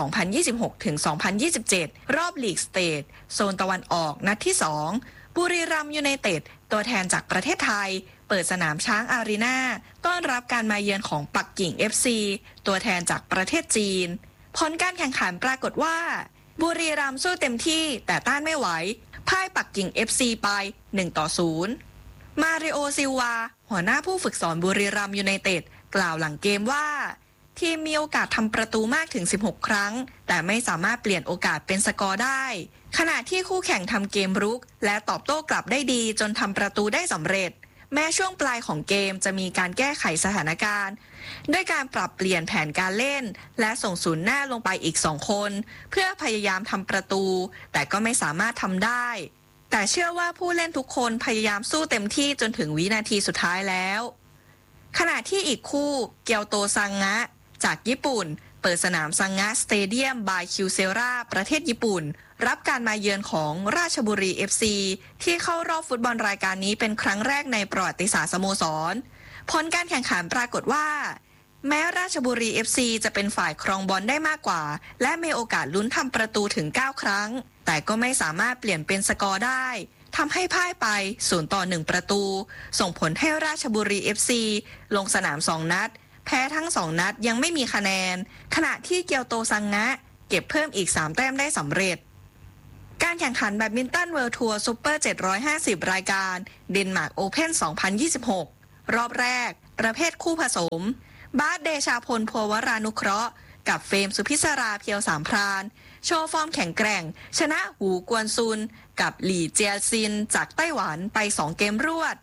2026-2027 รอบลีกสเตทโซนตะวันออกนัดที่ 2 บุรีรัมย์ยูไนเต็ดตัวแทนจากประเทศไทยเปิดสนามช้างอารีนาต้อนรับการมาเยือนของปักกิ่ง FC ตัวแทนจากประเทศจีนผลการแข่งขันปรากฏว่าบุรีรัมย์สู้เต็มที่แต่ต้านไม่ไหวพ่ายปักกิ่ง FC ไป 1-0 มาริโอซิลวาหัวหน้าผู้ฝึกสอนบุรีรัมย์ยูไนเต็ดกล่าวหลังเกมว่าทีมมีโอกาสทำประตูมากถึง16ครั้งแต่ไม่สามารถเปลี่ยนโอกาสเป็นสกอร์ได้ขณะที่คู่แข่งทำเกมรุกและตอบโต้กลับได้ดีจนทำประตูได้สำเร็จแม้ช่วงปลายของเกมจะมีการแก้ไขสถานการณ์ด้วยการปรับเปลี่ยนแผนการเล่นและส่งศูนย์หน้าลงไปอีก2คนเพื่อพยายามทำประตูแต่ก็ไม่สามารถทำได้แต่เชื่อว่าผู้เล่นทุกคนพยายามสู้เต็มที่จนถึงวินาทีสุดท้ายแล้วขณะที่อีกคู่เกียวโตซังงะจากญี่ปุ่นเปิดสนามซังงะสเตเดียมบายคิวเซราประเทศญี่ปุ่นรับการมาเยือนของราชบุรี FC ที่เข้ารอบฟุตบอลรายการนี้เป็นครั้งแรกในประวัติศาสตร์สโมสรผลการแข่งขันปรากฏว่าแม้ราชบุรี FC จะเป็นฝ่ายครองบอลได้มากกว่าและมีโอกาสลุ้นทำประตูถึง9ครั้งแต่ก็ไม่สามารถเปลี่ยนเป็นสกอร์ได้ทำให้พ่ายไป0-1ประตูส่งผลให้ราชบุรี FC ลงสนาม2นัดแพ้ทั้ง2นัดยังไม่มีคะแนนขณะที่เกียวโตซังงะเก็บเพิ่มอีก3แต้มได้สำเร็จการแข่งขันแบดมินตันเวิลด์ทัวร์ซุปเปอร์750รายการเดนมาร์กโอเพ่น2026รอบแรกประเภทคู่ผสมบาสเดชาพลภัววรานุเคราะห์กับเฟรมสุพิศราเพียวสามพรานโชว์ฟอร์มแข็งแกร่งชนะหูกวนซุนกับหลี่เจียซินจากไต้หวันไป2เกมรวด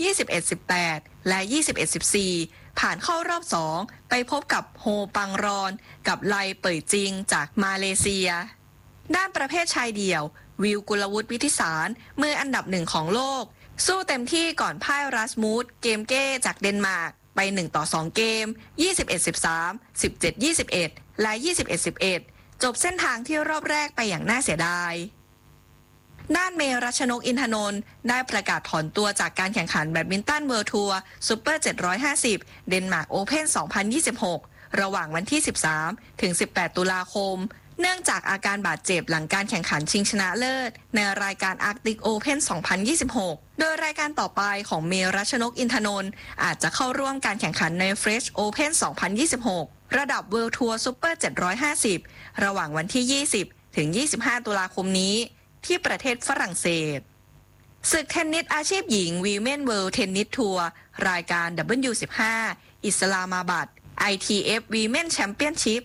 21-18 และ 21-14 ผ่านเข้ารอบ2ไปพบกับโฮปังรอนกับไลเป่ยจิงจากมาเลเซียด้านประเภทชายเดี่ยววิวกุลวุฒิวิทิสารมืออันดับ1ของโลกสู้เต็มที่ก่อนพ่ายรัสมูสเกมเก้จากเดนมาร์กไป1-2เกม 21-13 17-21 และ 21-11 จบเส้นทางที่รอบแรกไปอย่างน่าเสียดายด้านเมรัชนกอินทนนท์ได้ประกาศถอนตัวจากการแข่งขันแบดมินตันเวิลด์ทัวร์ซุปเปอร์750เดนมาร์กโอเพ่น2026ระหว่างวันที่13ถึง18ตุลาคมเนื่องจากอาการบาดเจ็บหลังการแข่งขันชิงชนะเลิศในรายการ Arctic Open 2026 โดยรายการต่อไปของเมรัชนกอินทนนท์อาจจะเข้าร่วมการแข่งขันใน French Open 2026 ระดับ World Tour Super 750 ระหว่างวันที่20ถึง25ตุลาคมนี้ที่ประเทศฝรั่งเศสศึกเทนนิสอาชีพหญิง Women World Tennis Tour รายการ W15 อิสลามาบัด ITF Women Championship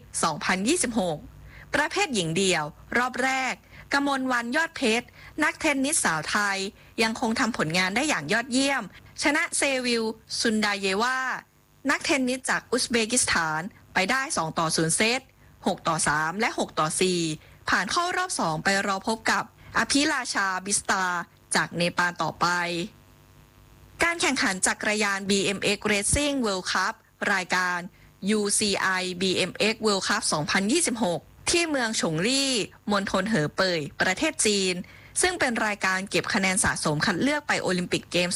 2026ประเภทหญิงเดี่ยวรอบแรกกมลวรรณยอดเพชรนักเทนนิสสาวไทยยังคงทำผลงานได้อย่างยอดเยี่ยมชนะเซวิลซุนดาเยวานักเทนนิสจากอุซเบกิสถานไปได้2-0เซต6-3และ6-4ผ่านเข้ารอบ2ไปรอพบกับอภิราชาบิสตาจากเนปาลต่อไปการแข่งขันจักรยาน BMX Racing World Cup รายการ UCI BMX World Cup 2026 ที่เมืองฉงลี่มณฑลเหอเป่ยประเทศจีนซึ่งเป็นรายการเก็บคะแนนสะสมคัดเลือกไปโอลิมปิกเกม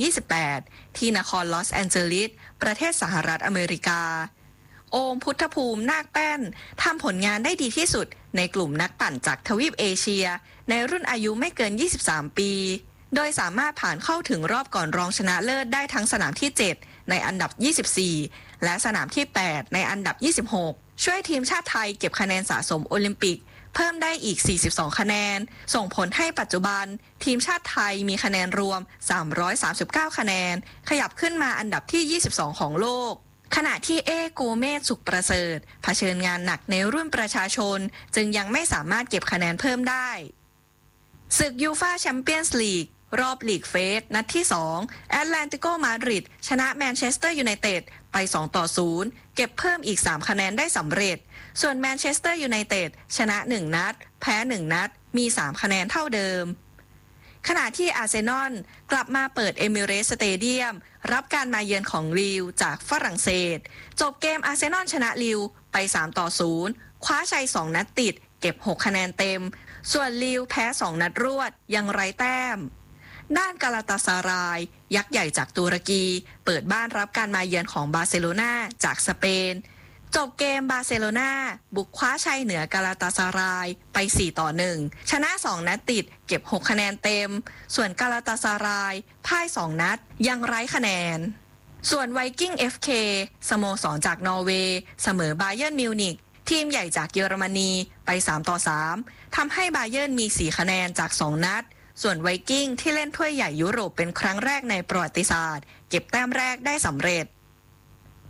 2028 ที่นครลอสแอนเจลิสประเทศสหรัฐอเมริกาโอมพุทธภูมินาคแป้นทำผลงานได้ดีที่สุดในกลุ่มนักปั่นจากทวีปเอเชียในรุ่นอายุไม่เกิน 23 ปีโดยสามารถผ่านเข้าถึงรอบก่อนรองชนะเลิศได้ทั้งสนามที่ 7 ในอันดับ 24 และสนามที่ 8 ในอันดับ 26 ช่วยทีมชาติไทยเก็บคะแนนสะสมโอลิมปิกเพิ่มได้อีก 42 คะแนนส่งผลให้ปัจจุบันทีมชาติไทยมีคะแนนรวม 339 คะแนนขยับขึ้นมาอันดับที่ 22 ของโลกขณะที่เอโกเมศสุขประเสริฐเผชิญงานหนักในรุ่นประชาชนจึงยังไม่สามารถเก็บคะแนนเพิ่มได้ศึกยูฟ่าแชมเปี้ยนส์ลีกรอบลีกเฟสนัดที่2แอตแลนติโกมาดริดชนะแมนเชสเตอร์ยูไนเต็ดไป2-0เก็บเพิ่มอีก3คะแนนได้สำเร็จส่วนแมนเชสเตอร์ยูไนเต็ดชนะ1นัดแพ้1นัดมี3คะแนนเท่าเดิมขณะที่อาร์เซนอลกลับมาเปิดเอมิเรตส์สเตเดียมรับการมาเยือนของลิลจากฝรั่งเศสจบเกมอาร์เซนอลชนะลิลไป3-0คว้าชัย2นัดติดเก็บ6คะแนนเต็มส่วนลิลแพ้2นัดรวดยังไร้แต้มด้านกาลาตาซารายยักษ์ใหญ่จากตุรกีเปิดบ้านรับการมาเยือนของบาร์เซโลนาจากสเปนจบเกมบาร์เซโลนาบุกคว้าชัยเหนือกาลาตาซารายไป4-1ชนะ2นัดติดเก็บ6คะแนนเต็มส่วนกาลาตาซารายพ่าย2นัดยังไร้คะแนนส่วนไวกิ้ง FK สโมสรจากนอร์เวย์เสมอบาเยิร์นมิวนิกทีมใหญ่จากเยอรมนีไป3-3ทำให้บาเยิร์นมี4คะแนนจาก2นัดส่วนไวกิ้งที่เล่นถ้วยใหญ่ยุโรปเป็นครั้งแรกในประวัติศาสตร์เก็บแต้มแรกได้สำเร็จ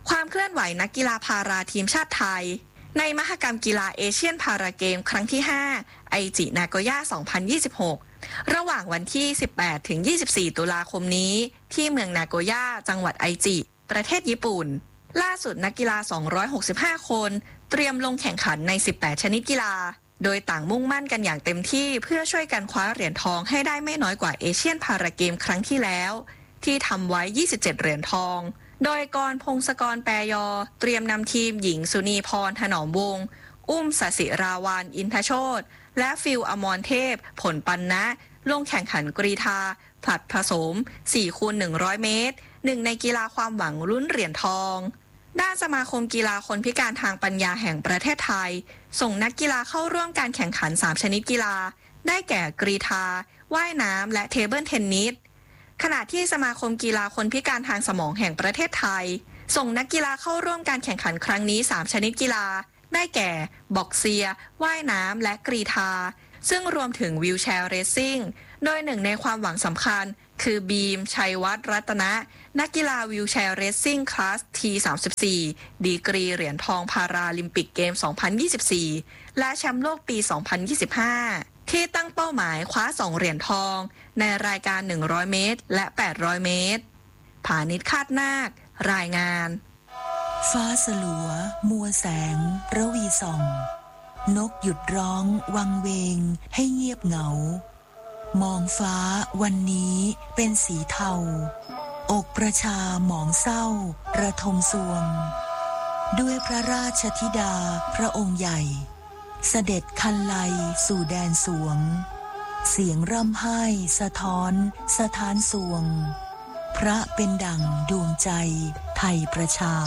ความเคลื่อนไหวนักกีฬาพาราทีมชาติไทยในมหกรรมกีฬาเอเชียนพาราเกมครั้งที่ 5 ไอจินาโกย่า 2026 ระหว่างวันที่ 18 ถึง 24 ตุลาคมนี้ที่เมืองนาโกย่าจังหวัดไอจิประเทศญี่ปุ่นล่าสุดนักกีฬา 265 คนเตรียมลงแข่งขันใน 18 ชนิดกีฬาโดยต่างมุ่งมั่นกันอย่างเต็มที่เพื่อช่วยกันคว้าเหรียญทองให้ได้ไม่น้อยกว่าเอเชียนพาราเกมครั้งที่แล้วที่ทำไว้ 27 เหรียญทองโดยกรพงศกรแปรยอเตรียมนำทีมหญิงสุนีพรถนอมวงศ์อุ้มสศิราวรรณอินทโชติและฟิลอมรเทพผลปันนะลงแข่งขันกรีฑาผลัดผสม 4x100 เมตรหนึ่งในกีฬาความหวังลุ้นเหรียญทองด้านสมาคมกีฬาคนพิการทางปัญญาแห่งประเทศไทยส่งนักกีฬาเข้าร่วมการแข่งขัน 3 ชนิดกีฬาได้แก่กรีฑาว่ายน้ำและเทเบิลเทนนิสขณะที่สมาคมกีฬาคนพิการทางสมองแห่งประเทศไทยส่งนักกีฬาเข้าร่วมการแข่งขันครั้งนี้ 3 ชนิดกีฬาได้แก่บ็อกเซียว่ายน้ำและกรีฑาซึ่งรวมถึงวีลแชร์เรซซิ่งโดยหนึ่งในความหวังสำคัญคือบีมชัยวัฒน์รัตนะนักกีฬาวีลแชร์เรซซิ่งคลาส T34 ดีกรีเหรียญทองพาราลิมปิกเกม 2024 และแชมป์โลกปี 2025 ที่ตั้งเป้าหมายคว้า 2 เหรียญทองในรายการ 100 เมตรและ 800 เมตรผานิชคาดนาครายงานฟ้าสลัวมัวแสงระวีส่องนกหยุดร้องวังเวงให้เงียบเหงามองฟ้าวันนี้เป็นสีเทาอกประชาหมองเศร้าระทมสวงด้วยพระราชธิดาพระองค์ใหญ่เสด็จคันไลสู่แดนสวงเสียงร่ำไห้สะท้อนสถานสวงพระเป็นดั่งดวงใจไทยประชา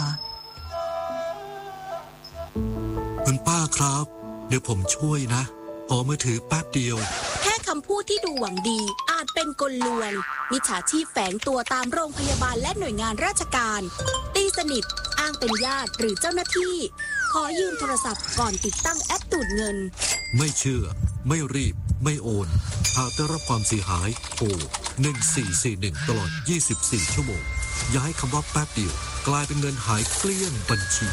คุณป้าครับเดี๋ยวผมช่วยนะขอมือถือแป๊บเดียวแค่คำพูดที่ดูหวังดีอาจเป็นกลลวงมิจฉาชีพแฝงตัวตามโรงพยาบาลและหน่วยงานราชการตีสนิทอ้างเป็นญาติหรือเจ้าหน้าที่ขอยืมโทรศัพท์ก่อนติดตั้งแอปดูดเงินไม่เชื่อไม่รีบไม่โอนหากได้รับความเสียหายโทร1441ตลอด24ชั่วโมงอย่าให้คำว่าแป๊บเดียวกลายเป็นเงินหายเกลี้ยงบัญชี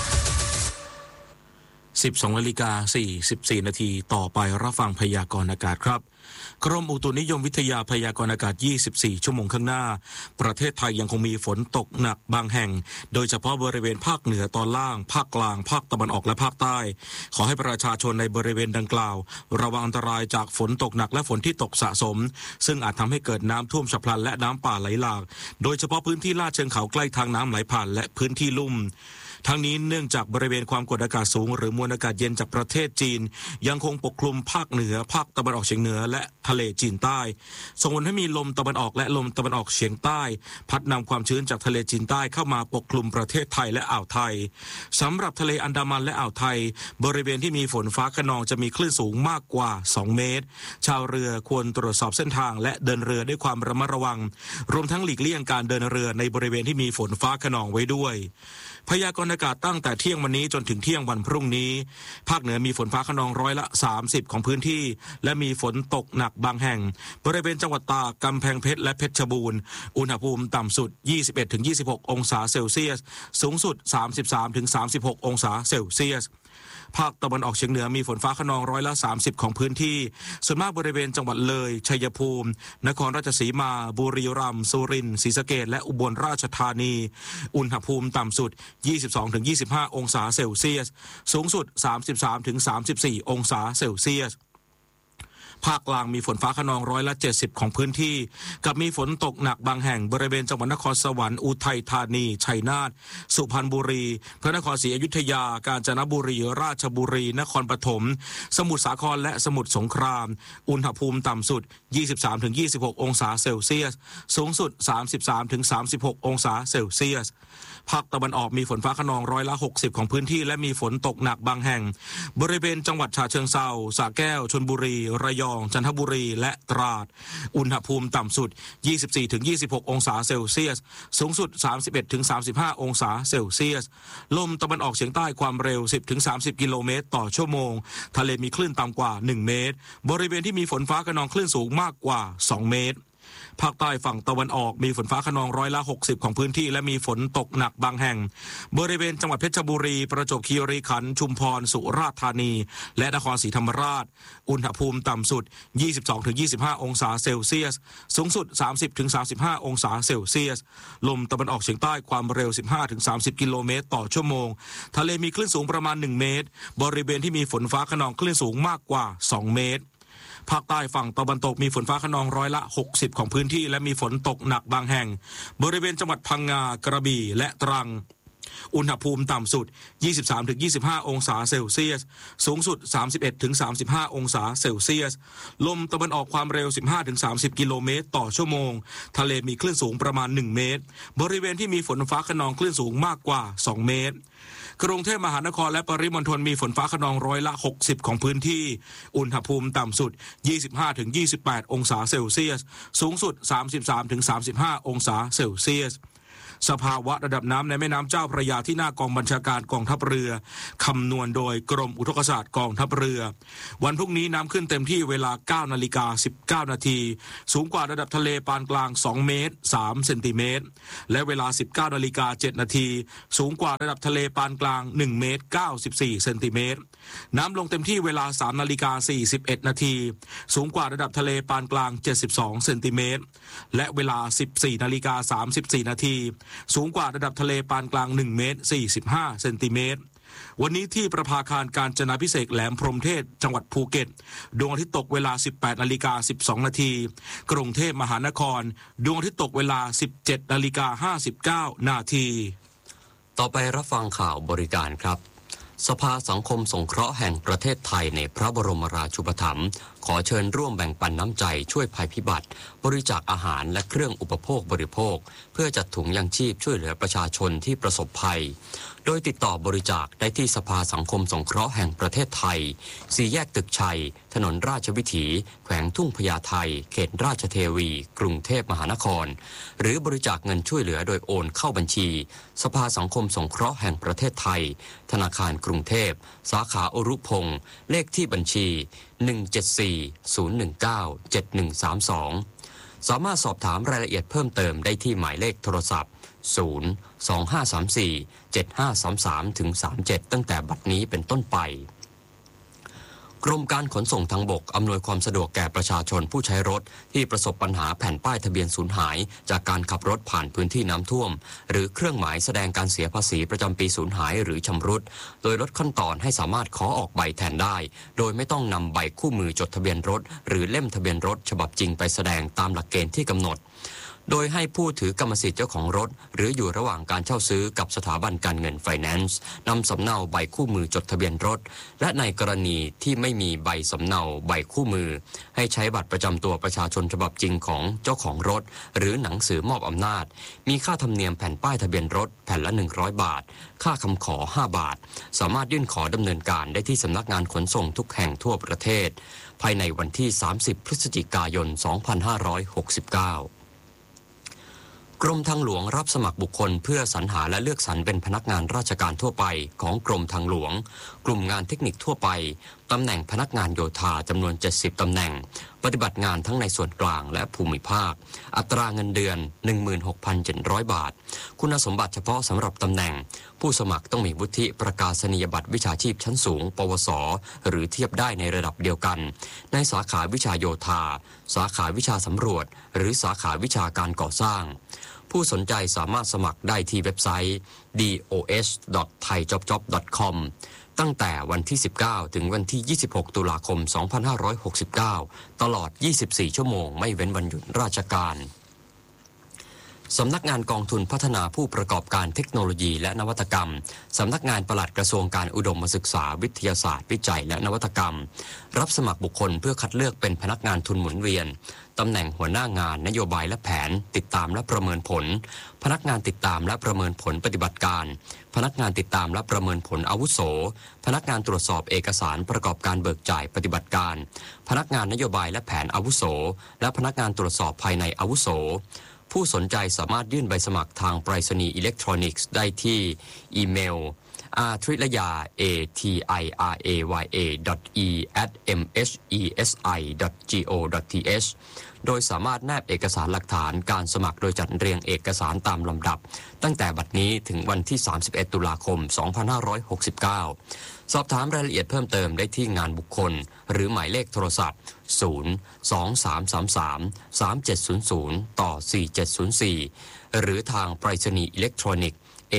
12:44 นาทีต่อไปรับฟังพยากรณ์อากาศครับกรมอุตุนิยมวิทยาพยากรณ์อากาศ24ชั่วโมงข้างหน้าประเทศไทยยังคงมีฝนตกหนักบางแห่งโดยเฉพาะบริเวณภาคเหนือตอนล่างภาคกลางภาคตะวันออกและภาคใต้ขอให้ประชาชนในบริเวณดังกล่าวระวังอันตรายจากฝนตกหนักและฝนที่ตกสะสมซึ่งอาจทำให้เกิดน้ำท่วมฉับพลันและน้ำป่าไหลหลากโดยเฉพาะพื้นที่ลาดเชิงเขาใกล้ทางน้ำไหลผ่านและพื้นที่ลุ่มทั้งนี้เนื่องจากบริเวณความกดอากาศสูงหรือมวลอากาศเย็นจากประเทศจีนยังคงปกคลุมภาคเหนือภาคตะวันออกเฉียงเหนือและทะเลจีนใต้ส่งผลให้มีลมตะวันออกและลมตะวันออกเฉียงใต้พัดนำความชื้นจากทะเลจีนใต้เข้ามาปกคลุมประเทศไทยและอ่าวไทยสำหรับทะเลอันดามันและอ่าวไทยบริเวณที่มีฝนฟ้าคะนองจะมีคลื่นสูงมากกว่า2 เมตรชาวเรือควรตรวจสอบเส้นทางและเดินเรือด้วยความระมัดระวังรวมทั้งหลีกเลี่ยงการเดินเรือในบริเวณที่มีฝนฟ้าคะนองไว้ด้วยพยากรณ์อากาศตั้งแต่เที่ยงวันนี้จนถึงเที่ยงวันพรุ่งนี้ภาคเหนือมีฝนฟ้าคะนอง30%ของพื้นที่และมีฝนตกหนักบางแห่งบริเวณจังหวัดตากกำแพงเพชรและเพชรบูรณ์อุณหภูมิต่ำสุด 21-26 องศาเซลเซียสสูงสุด 33-36 องศาเซลเซียสภาคตะวันออกเฉียงเหนือมีฝนฟ้าคะนอง30%ของพื้นที่ส่วนมากบริเวณจังหวัดเลยชัยภูมินครราชสีมาบุรีรัมย์สุรินทร์ศรีสะเกษและอุบลราชธานีอุณหภูมิต่ำสุด 22-25 องศาเซลเซียสสูงสุด 33-34 องศาเซลเซียสภาคกลางมีฝนฟ้าคะนอง70%ของพื้นที่กับมีฝนตกหนักบางแห่งบริเวณจังหวัดนครสวรรค์อุทัยธานีชัยนาทสุพรรณบุรีพระนครศรีอยุธยากาญจนบุรีราชบุรีนครปฐมสมุทรสาครและสมุทรสงครามอุณหภูมิต่ำสุด 23-26 องศาเซลเซียสสูงสุด 33-36 องศาเซลเซียสภาคตะวันออกมีฝนฟ้าคะนอง60%ของพื้นที่และมีฝนตกหนักบางแห่งบริเวณจังหวัดฉะเชิงเทราสระแก้วชลบุรีระยองจันทบุรีและตราดอุณหภูมิต่ำสุด 24-26 องศาเซลเซียสสูงสุด 31-35 องศาเซลเซียสลมตะวันออกเฉียงใต้ความเร็ว 10-30 กิโลเมตรต่อชั่วโมงทะเลมีคลื่นต่ำกว่า1 เมตรบริเวณที่มีฝนฟ้าคะนองคลื่นสูงมากกว่า2 เมตรภาคใต้ฝั่งตะวันออกมีฝนฟ้าคะนอง60%ของพื้นที่และมีฝนตกหนักบางแห่งบริเวณจังหวัดเพชรบุรีประจวบคีรีขันธ์ชุมพรสุราษฎร์ธานีและนครศรีธรรมราชอุณหภูมิต่ำสุด 22-25 องศาเซลเซียสสูงสุด 30-35 องศาเซลเซียสลมตะวันออกเฉียงใต้ความเร็ว 15-30 กิโลเมตรต่อชั่วโมงทะเลมีคลื่นสูงประมาณ1 เมตรบริเวณที่มีฝนฟ้าคะนองคลื่นสูงมากกว่า2 เมตรภาคใต้ฝั่งตะวันตกมีฝนฟ้าคะนอง60%ของพื้นที่และมีฝนตกหนักบางแห่งบริเวณจังหวัดพังงากระบี่และตรังอุณหภูมิต่ำสุด 23-25 องศาเซลเซียสสูงสุด 31-35 องศาเซลเซียสลมตะวันออกความเร็ว 15-30 กิโลเมตรต่อชั่วโมงทะเลมีคลื่นสูงประมาณ1 เมตรบริเวณที่มีฝนฟ้าคะนองคลื่นสูงมากกว่า2 เมตรกรุงเทพมหานครและปริมณฑลมีฝนฟ้าคะนอง60%ของพื้นที่อุณหภูมิต่ำสุด 25-28 องศาเซลเซียสสูงสุด 33-35 องศาเซลเซียสสภาวะระดับน้ำในแม่น้ำเจ้าพระยาที่หน้ากองบัญชาการกองทัพเรือคำนวณโดยกรมอุทกศาสตร์กองทัพเรือวันพรุ่งนี้น้ำขึ้นเต็มที่เวลา 9:19 น.สูงกว่าระดับทะเลปานกลาง2 เมตร 3 เซนติเมตรและเวลา 19:07 น.สูงกว่าระดับทะเลปานกลาง1 เมตร 94 เซนติเมตรน้ำลงเต็มที่เวลา 3:41 น.สูงกว่าระดับทะเลปานกลาง72 เซนติเมตรและเวลา 14:34 น.สูงกว่าระดับทะเลปานกลาง1 เมตร 45 เซนติเมตรวันนี้ที่ประภาคารกาญจนาภิเษกแหลมพรหมเทพจังหวัดภูเก็ตดวงอาทิตย์ตกเวลา 18:12 น.กรุงเทพมหานครดวงอาทิตย์ตกเวลา 17:59 น. ต่อไปรับฟังข่าวบริการครับสภาสังคมสงเคราะห์แห่งประเทศไทยในพระบรมราชูปถัมภ์ขอเชิญร่วมแบ่งปันน้ำใจช่วยภัยพิบัติบริจาคอาหารและเครื่องอุปโภคบริโภคเพื่อจัดถุงยังชีพช่วยเหลือประชาชนที่ประสบภัยโดยติดต่อบริจาคได้ที่สภาสังคมสงเคราะห์แห่งประเทศไทย4 แยกตึกชัยถนนราชวิถีแขวงทุ่งพญาไทเขตราชเทวีกรุงเทพมหานครหรือบริจาคเงินช่วยเหลือโดยโอนเข้าบัญชีสภาสังคมสงเคราะห์แห่งประเทศไทยธนาคารกรุงเทพสาขาอรุพงศ์เลขที่บัญชี174-019-7132สามารถสอบถามรายละเอียดเพิ่มเติมได้ที่หมายเลขโทรศัพท์02534-7533-37ตั้งแต่บัดนี้เป็นต้นไปกรมการขนส่งทางบกอำนวยความสะดวกแก่ประชาชนผู้ใช้รถที่ประสบปัญหาแผ่นป้ายทะเบียนสูญหายจากการขับรถผ่านพื้นที่น้ำท่วมหรือเครื่องหมายแสดงการเสียภาษีประจำปีสูญหายหรือชำรุดโดยลดขั้นตอนให้สามารถขอออกใบแทนได้โดยไม่ต้องนำใบคู่มือจดทะเบียนรถหรือเล่มทะเบียนรถฉบับจริงไปแสดงตามหลักเกณฑ์ที่กำหนดโดยให้ผู้ถือกรรมสิทธิ์เจ้าของรถหรืออยู่ระหว่างการเช่าซื้อกับสถาบันการเงินไฟแนนซ์นำสำเนาใบคู่มือจดทะเบียนรถและในกรณีที่ไม่มีใบสำเนาใบคู่มือให้ใช้บัตรประจำตัวประชาชนฉบับจริงของเจ้าของรถหรือหนังสือมอบอำนาจมีค่าธรรมเนียมแผ่นป้ายทะเบียนรถแผ่นละ100 บาทค่าคำขอ5 บาทสามารถยื่นขอดำเนินการได้ที่สำนักงานขนส่งทุกแห่งทั่วประเทศภายในวันที่30 พฤศจิกายน 2569กรมทางหลวงรับสมัครบุคคลเพื่อสรรหาและเลือกสรรเป็นพนักงานราชการทั่วไปของกรมทางหลวงกลุ่มงานเทคนิคทั่วไปตำแหน่งพนักงานโยธาจำนวน70ตำแหน่งปฏิบัติงานทั้งในส่วนกลางและภูมิภาคอัตราเงินเดือน 16,700 บาทคุณสมบัติเฉพาะสำหรับตำแหน่งผู้สมัครต้องมีวุฒิประกาศนียบัตรวิชาชีพชั้นสูงปวสหรือเทียบได้ในระดับเดียวกันในสาขาวิชาโยธาสาขาวิชาสำรวจหรือสาขาวิชาการก่อสร้างผู้สนใจสามารถสมัครได้ที่เว็บไซต์ dos.thaijobjob.com ตั้งแต่วันที่19ถึงวันที่26ตุลาคม2569ตลอด24ชั่วโมงไม่เว้นวันหยุดราชการสำนักงานกองทุนพัฒนาผู้ประกอบการเทคโนโลยีและนวัตกรรมสำนักงานปลัดกระทรวงการอุดมศึกษาวิทยาศาสตร์วิจัยและนวัตกรรมรับสมัครบุคคลเพื่อคัดเลือกเป็นพนักงานทุนหมุนเวียนตำแหน่งหัวหน้างานนโยบายและแผนติดตามและประเมินผลพนักงานติดตามและประเมินผลปฏิบัติการพนักงานติดตามและประเมินผลอาวุโสพนักงานตรวจสอบเอกสารประกอบการเบิกจ่ายปฏิบัติการพนักงานนโยบายและแผนอาวุโสและพนักงานตรวจสอบภายในอาวุโสผู้สนใจสามารถยื่นใบสมัครทางไปรษณีย์อิเล็กทรอนิกส์ได้ที่อีเมล atrilaya atriraya.e@mhesi.go.th โดยสามารถแนบเอกสารหลักฐานการสมัครโดยจัดเรียงเอกสารตามลำดับตั้งแต่บัดนี้ถึงวันที่31ตุลาคม2569สอบถามรายละเอียดเพิ่มเติมได้ที่งานบุคคลหรือหมายเลขโทรศัพท์023333700-4704หรือทางไปรษณีย์อิเล็กทรอนิกส์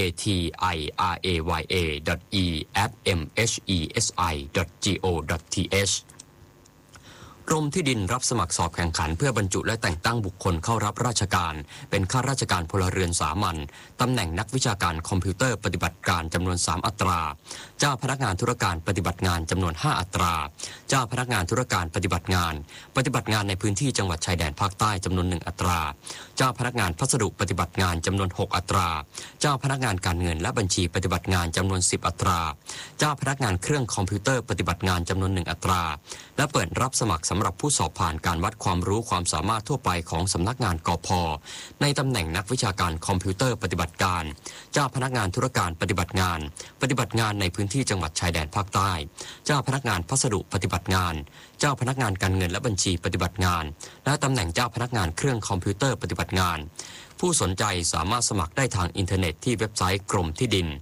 atriraya@mhesi.go.th กรมที่ดินรับสมัครสอบแข่งขันเพื่อบรรจุและแต่งตั้งบุคคลเข้ารับราชการเป็นข้าราชการพลเรือนสามัญตำแหน่งนักวิชาการคอมพิวเตอร์ปฏิบัติการจำนวน3อัตราเจ้าพนักงานธุรการปฏิบัติงานจำนวน5อัตราเจ้าพนักงานธุรการปฏิบัติงานในพื้นที่จังหวัดชายแดนภาคใต้จำนวน1อัตราเจ้าพนักงานพัสดุปฏิบัติงานจำนวน6อัตราเจ้าพนักงานการเงินและบัญชีปฏิบัติงานจำนวน10อัตราเจ้าพนักงานเครื่องคอมพิวเตอร์ปฏิบัติงานจำนวน1อัตราและเปิดรับสมัครสำหรับผู้สอบผ่านการวัดความรู้ความสามารถทั่วไปของสำนักงานกพ.ในตำแหน่งนักวิชาการคอมพิวเตอร์ปฏิบัติการเจ้าพนักงานธุรการปฏิบัติงานในพื้นที่จังหวัดชายแดนภาคใต้เจ้าพนักงานพัสดุปฏิบัติงานเจ้าพนักงานการเงินและบัญชีปฏิบัติงานและตำแหน่งเจ้าพนักงานเครื่องคอมพิวเตอร์ปฏิบัติงานผู้สนใจสามารถสมัครได้ทางอินเทอร์เน็ตที่เว็บไซต์กรมที่ดิน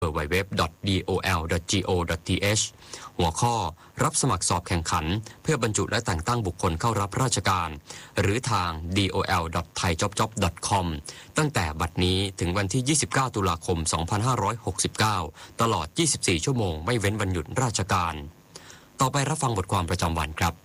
www.dol.go.th หัวข้อรับสมัครสอบแข่งขันเพื่อบรรจุและแต่งตั้งบุคคลเข้ารับราชการหรือทาง dol.thaiJobJob.com ตั้งแต่บัดนี้ถึงวันที่29ตุลาคม2569ตลอด24ชั่วโมงไม่เว้นวันหยุดราชการต่อไปรับฟังบทความประจำวันครับ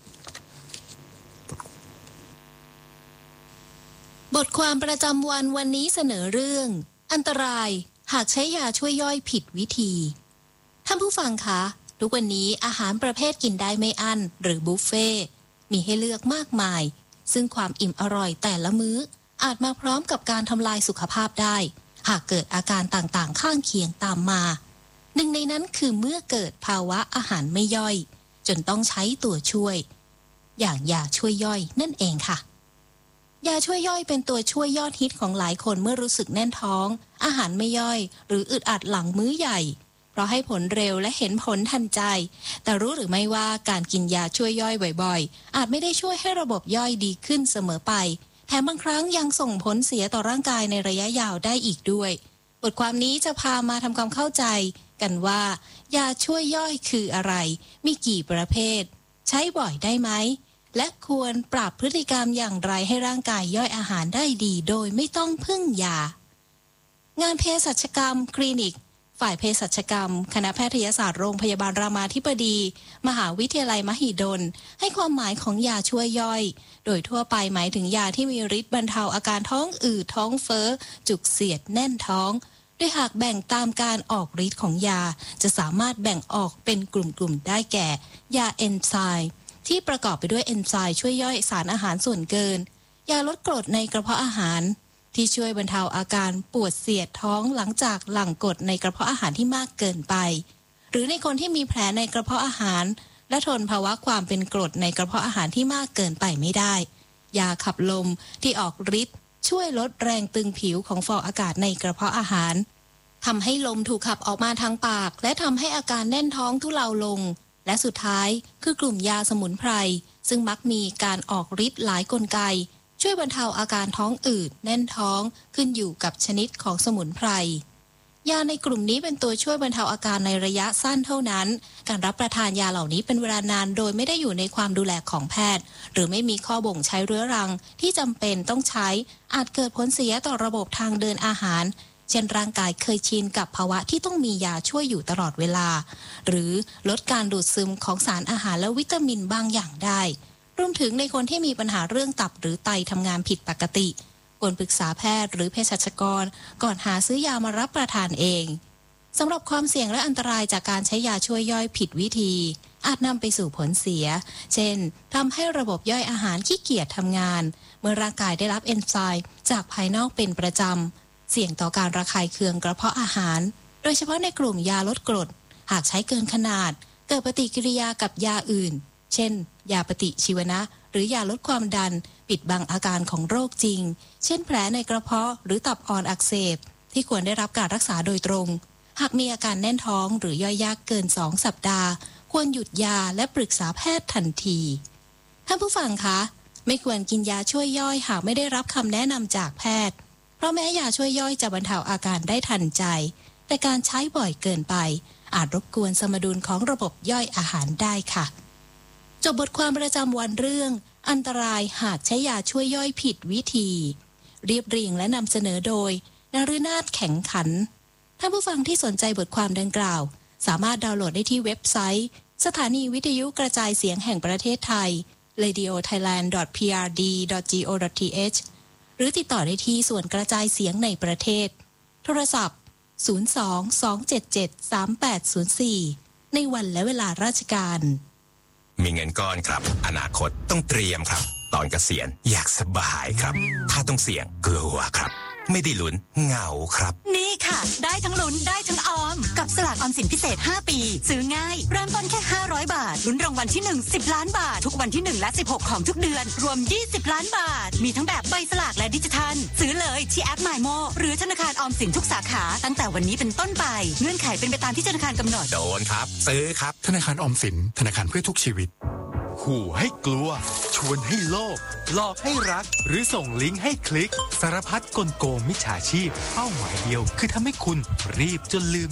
บทความประจำวันวันนี้เสนอเรื่องอันตรายหากใช้ยาช่วยย่อยผิดวิธีท่านผู้ฟังคะทุกวันนี้อาหารประเภทกินได้ไม่อั้นหรือบุฟเฟ่มีให้เลือกมากมายซึ่งความอิ่มอร่อยแต่ละมื้ออาจมาพร้อมกับการทำลายสุขภาพได้หากเกิดอาการต่างๆข้างเคียงตามมาหนึ่งในนั้นคือเมื่อเกิดภาวะอาหารไม่ย่อยจนต้องใช้ตัวช่วยอย่างยาช่วยย่อยนั่นเองค่ะยาช่วยย่อยเป็นตัวช่วยยอดฮิตของหลายคนเมื่อรู้สึกแน่นท้องอาหารไม่ย่อยหรืออึดอัดหลังมื้อใหญ่เพราะให้ผลเร็วและเห็นผลทันใจแต่รู้หรือไม่ว่าการกินยาช่วยย่อยบ่อยๆอาจไม่ได้ช่วยให้ระบบย่อยดีขึ้นเสมอไปแถมบางครั้งยังส่งผลเสียต่อร่างกายในระยะยาวได้อีกด้วยบทความนี้จะพามาทำความเข้าใจกันว่ายาช่วยย่อยคืออะไรมีกี่ประเภทใช้บ่อยได้ไหมและควรปรับพฤติกรรมอย่างไรให้ร่างกายย่อยอาหารได้ดีโดยไม่ต้องพึ่งยางานเภสัชกรรมคลินิกฝ่ายเภสัชกรรมคณะแพทยศาสตร์โรงพยาบาลรามาธิบดีมหาวิทยาลัยมหิดลให้ความหมายของยาช่วยย่อยโดยทั่วไปหมายถึงยาที่มีฤทธิ์บรรเทาอาการท้องอืดท้องเฟ้อจุกเสียดแน่นท้องโดยหากแบ่งตามการออกฤทธิ์ของยาจะสามารถแบ่งออกเป็นกลุ่มๆได้แก่ยาเอนไซม์ที่ประกอบไปด้วยเอนไซม์ช่วยย่อยสารอาหารส่วนเกินยาลดกรดในกระเพาะอาหารที่ช่วยบรรเทาอาการปวดเสียดท้องหลังจากหลั่งกรดในกระเพาะอาหารที่มากเกินไปหรือในคนที่มีแผลในกระเพาะอาหารและทนภาวะความเป็นกรดในกระเพาะอาหารที่มากเกินไปไม่ได้ยาขับลมที่ออกฤทธิ์ช่วยลดแรงตึงผิวของฟองอากาศในกระเพาะอาหารทำให้ลมถูกขับออกมาทางปากและทำให้อาการแน่นท้องทุเลาลงและสุดท้ายคือกลุ่มยาสมุนไพรซึ่งมักมีการออกฤทธิ์หลายกลไกช่วยบรรเทาอาการท้องอืดแน่นท้องขึ้นอยู่กับชนิดของสมุนไพรยาในกลุ่มนี้เป็นตัวช่วยบรรเทาอาการในระยะสั้นเท่านั้นการรับประทานยาเหล่านี้เป็นเวลานานโดยไม่ได้อยู่ในความดูแลของแพทย์หรือไม่มีข้อบ่งใช้เรื้อรังที่จำเป็นต้องใช้อาจเกิดผลเสียต่อระบบทางเดินอาหารเช่นร่างกายเคยชินกับภาวะที่ต้องมียาช่วยอยู่ตลอดเวลาหรือลดการดูดซึมของสารอาหารและวิตามินบางอย่างได้รวมถึงในคนที่มีปัญหาเรื่องตับหรือไตทำงานผิดปกติควรปรึกษาแพทย์หรือเภสัชกรก่อนหาซื้อยามารับประทานเองสำหรับความเสี่ยงและอันตรายจากการใช้ยาช่วยย่อยผิดวิธีอาจนำไปสู่ผลเสียเช่นทำให้ระบบย่อยอาหารขี้เกียจทำงานเมื่อร่างกายได้รับเอนไซม์จากภายนอกเป็นประจำเสี่ยงต่อการระคายเคืองกระเพาะอาหารโดยเฉพาะในกลุ่มยาลดกรดหากใช้เกินขนาดเกิดปฏิกิริยากับยาอื่นเช่นยาปฏิชีวนะหรือยาลดความดันปิดบังอาการของโรคจริงเช่นแผลในกระเพาะหรือตับอ่อนอักเสบที่ควรได้รับการรักษาโดยตรงหากมีอาการแน่นท้องหรือย่อยยากเกิน2 สัปดาห์ควรหยุดยาและปรึกษาแพทย์ทันทีท่านผู้ฟังคะไม่ควรกินยาช่วยย่อยหากไม่ได้รับคำแนะนำจากแพทย์เพราะแม้ยาช่วยย่อยจะบรรเทาอาการได้ทันใจแต่การใช้บ่อยเกินไปอาจรบกวนสมดุลของระบบย่อยอาหารได้ค่ะจบบทความประจำวันเรื่องอันตรายหากใช้ยาช่วยย่อยผิดวิธีเรียบเรียงและนำเสนอโดยนฤนาถแข็งขันท่านผู้ฟังที่สนใจบทความดังกล่าวสามารถดาวน์โหลดได้ที่เว็บไซต์สถานีวิทยุกระจายเสียงแห่งประเทศไทย radiothailand.prd.go.th หรือติดต่อได้ที่ส่วนกระจายเสียงในประเทศโทรศัพท์02-277-3804ในวันและเวลาราชการมีเงินก้อนครับอนาคตต้องเตรียมครับตอนเกษียณอยากสบายครับถ้าต้องเสี่ยงกลัวครับไม่ได้ลุ้นเหงาครับนี่ค่ะได้ทั้งลุ้นได้ทั้งออมกับสลากออมสินพิเศษ5ปีซื้อง่ายเริ่มต้นแค่500 บาทลุ้นรางวัลที่1 10 ล้านบาททุกวันที่1และ16ของทุกเดือนรวม20 ล้านบาทมีทั้งแบบใบสลากและดิจิทัลซื้อเลยที่แอป MyMo หรือธนาคารออมสินทุกสาขาตั้งแต่วันนี้เป็นต้นไปเงื่อนไขเป็นไปตามที่ธนาคารกำหนดโดนครับซื้อครับธนาคารออมสินธนาคารเพื่อทุกชีวิตขู่ให้กลัวชวนให้โลภหลอกให้รักหรือส่งลิงก์ให้คลิกสารพัดกลโกงมิจฉาชีพเป้าหมายเดียวคือทำให้คุณรีบจนลืม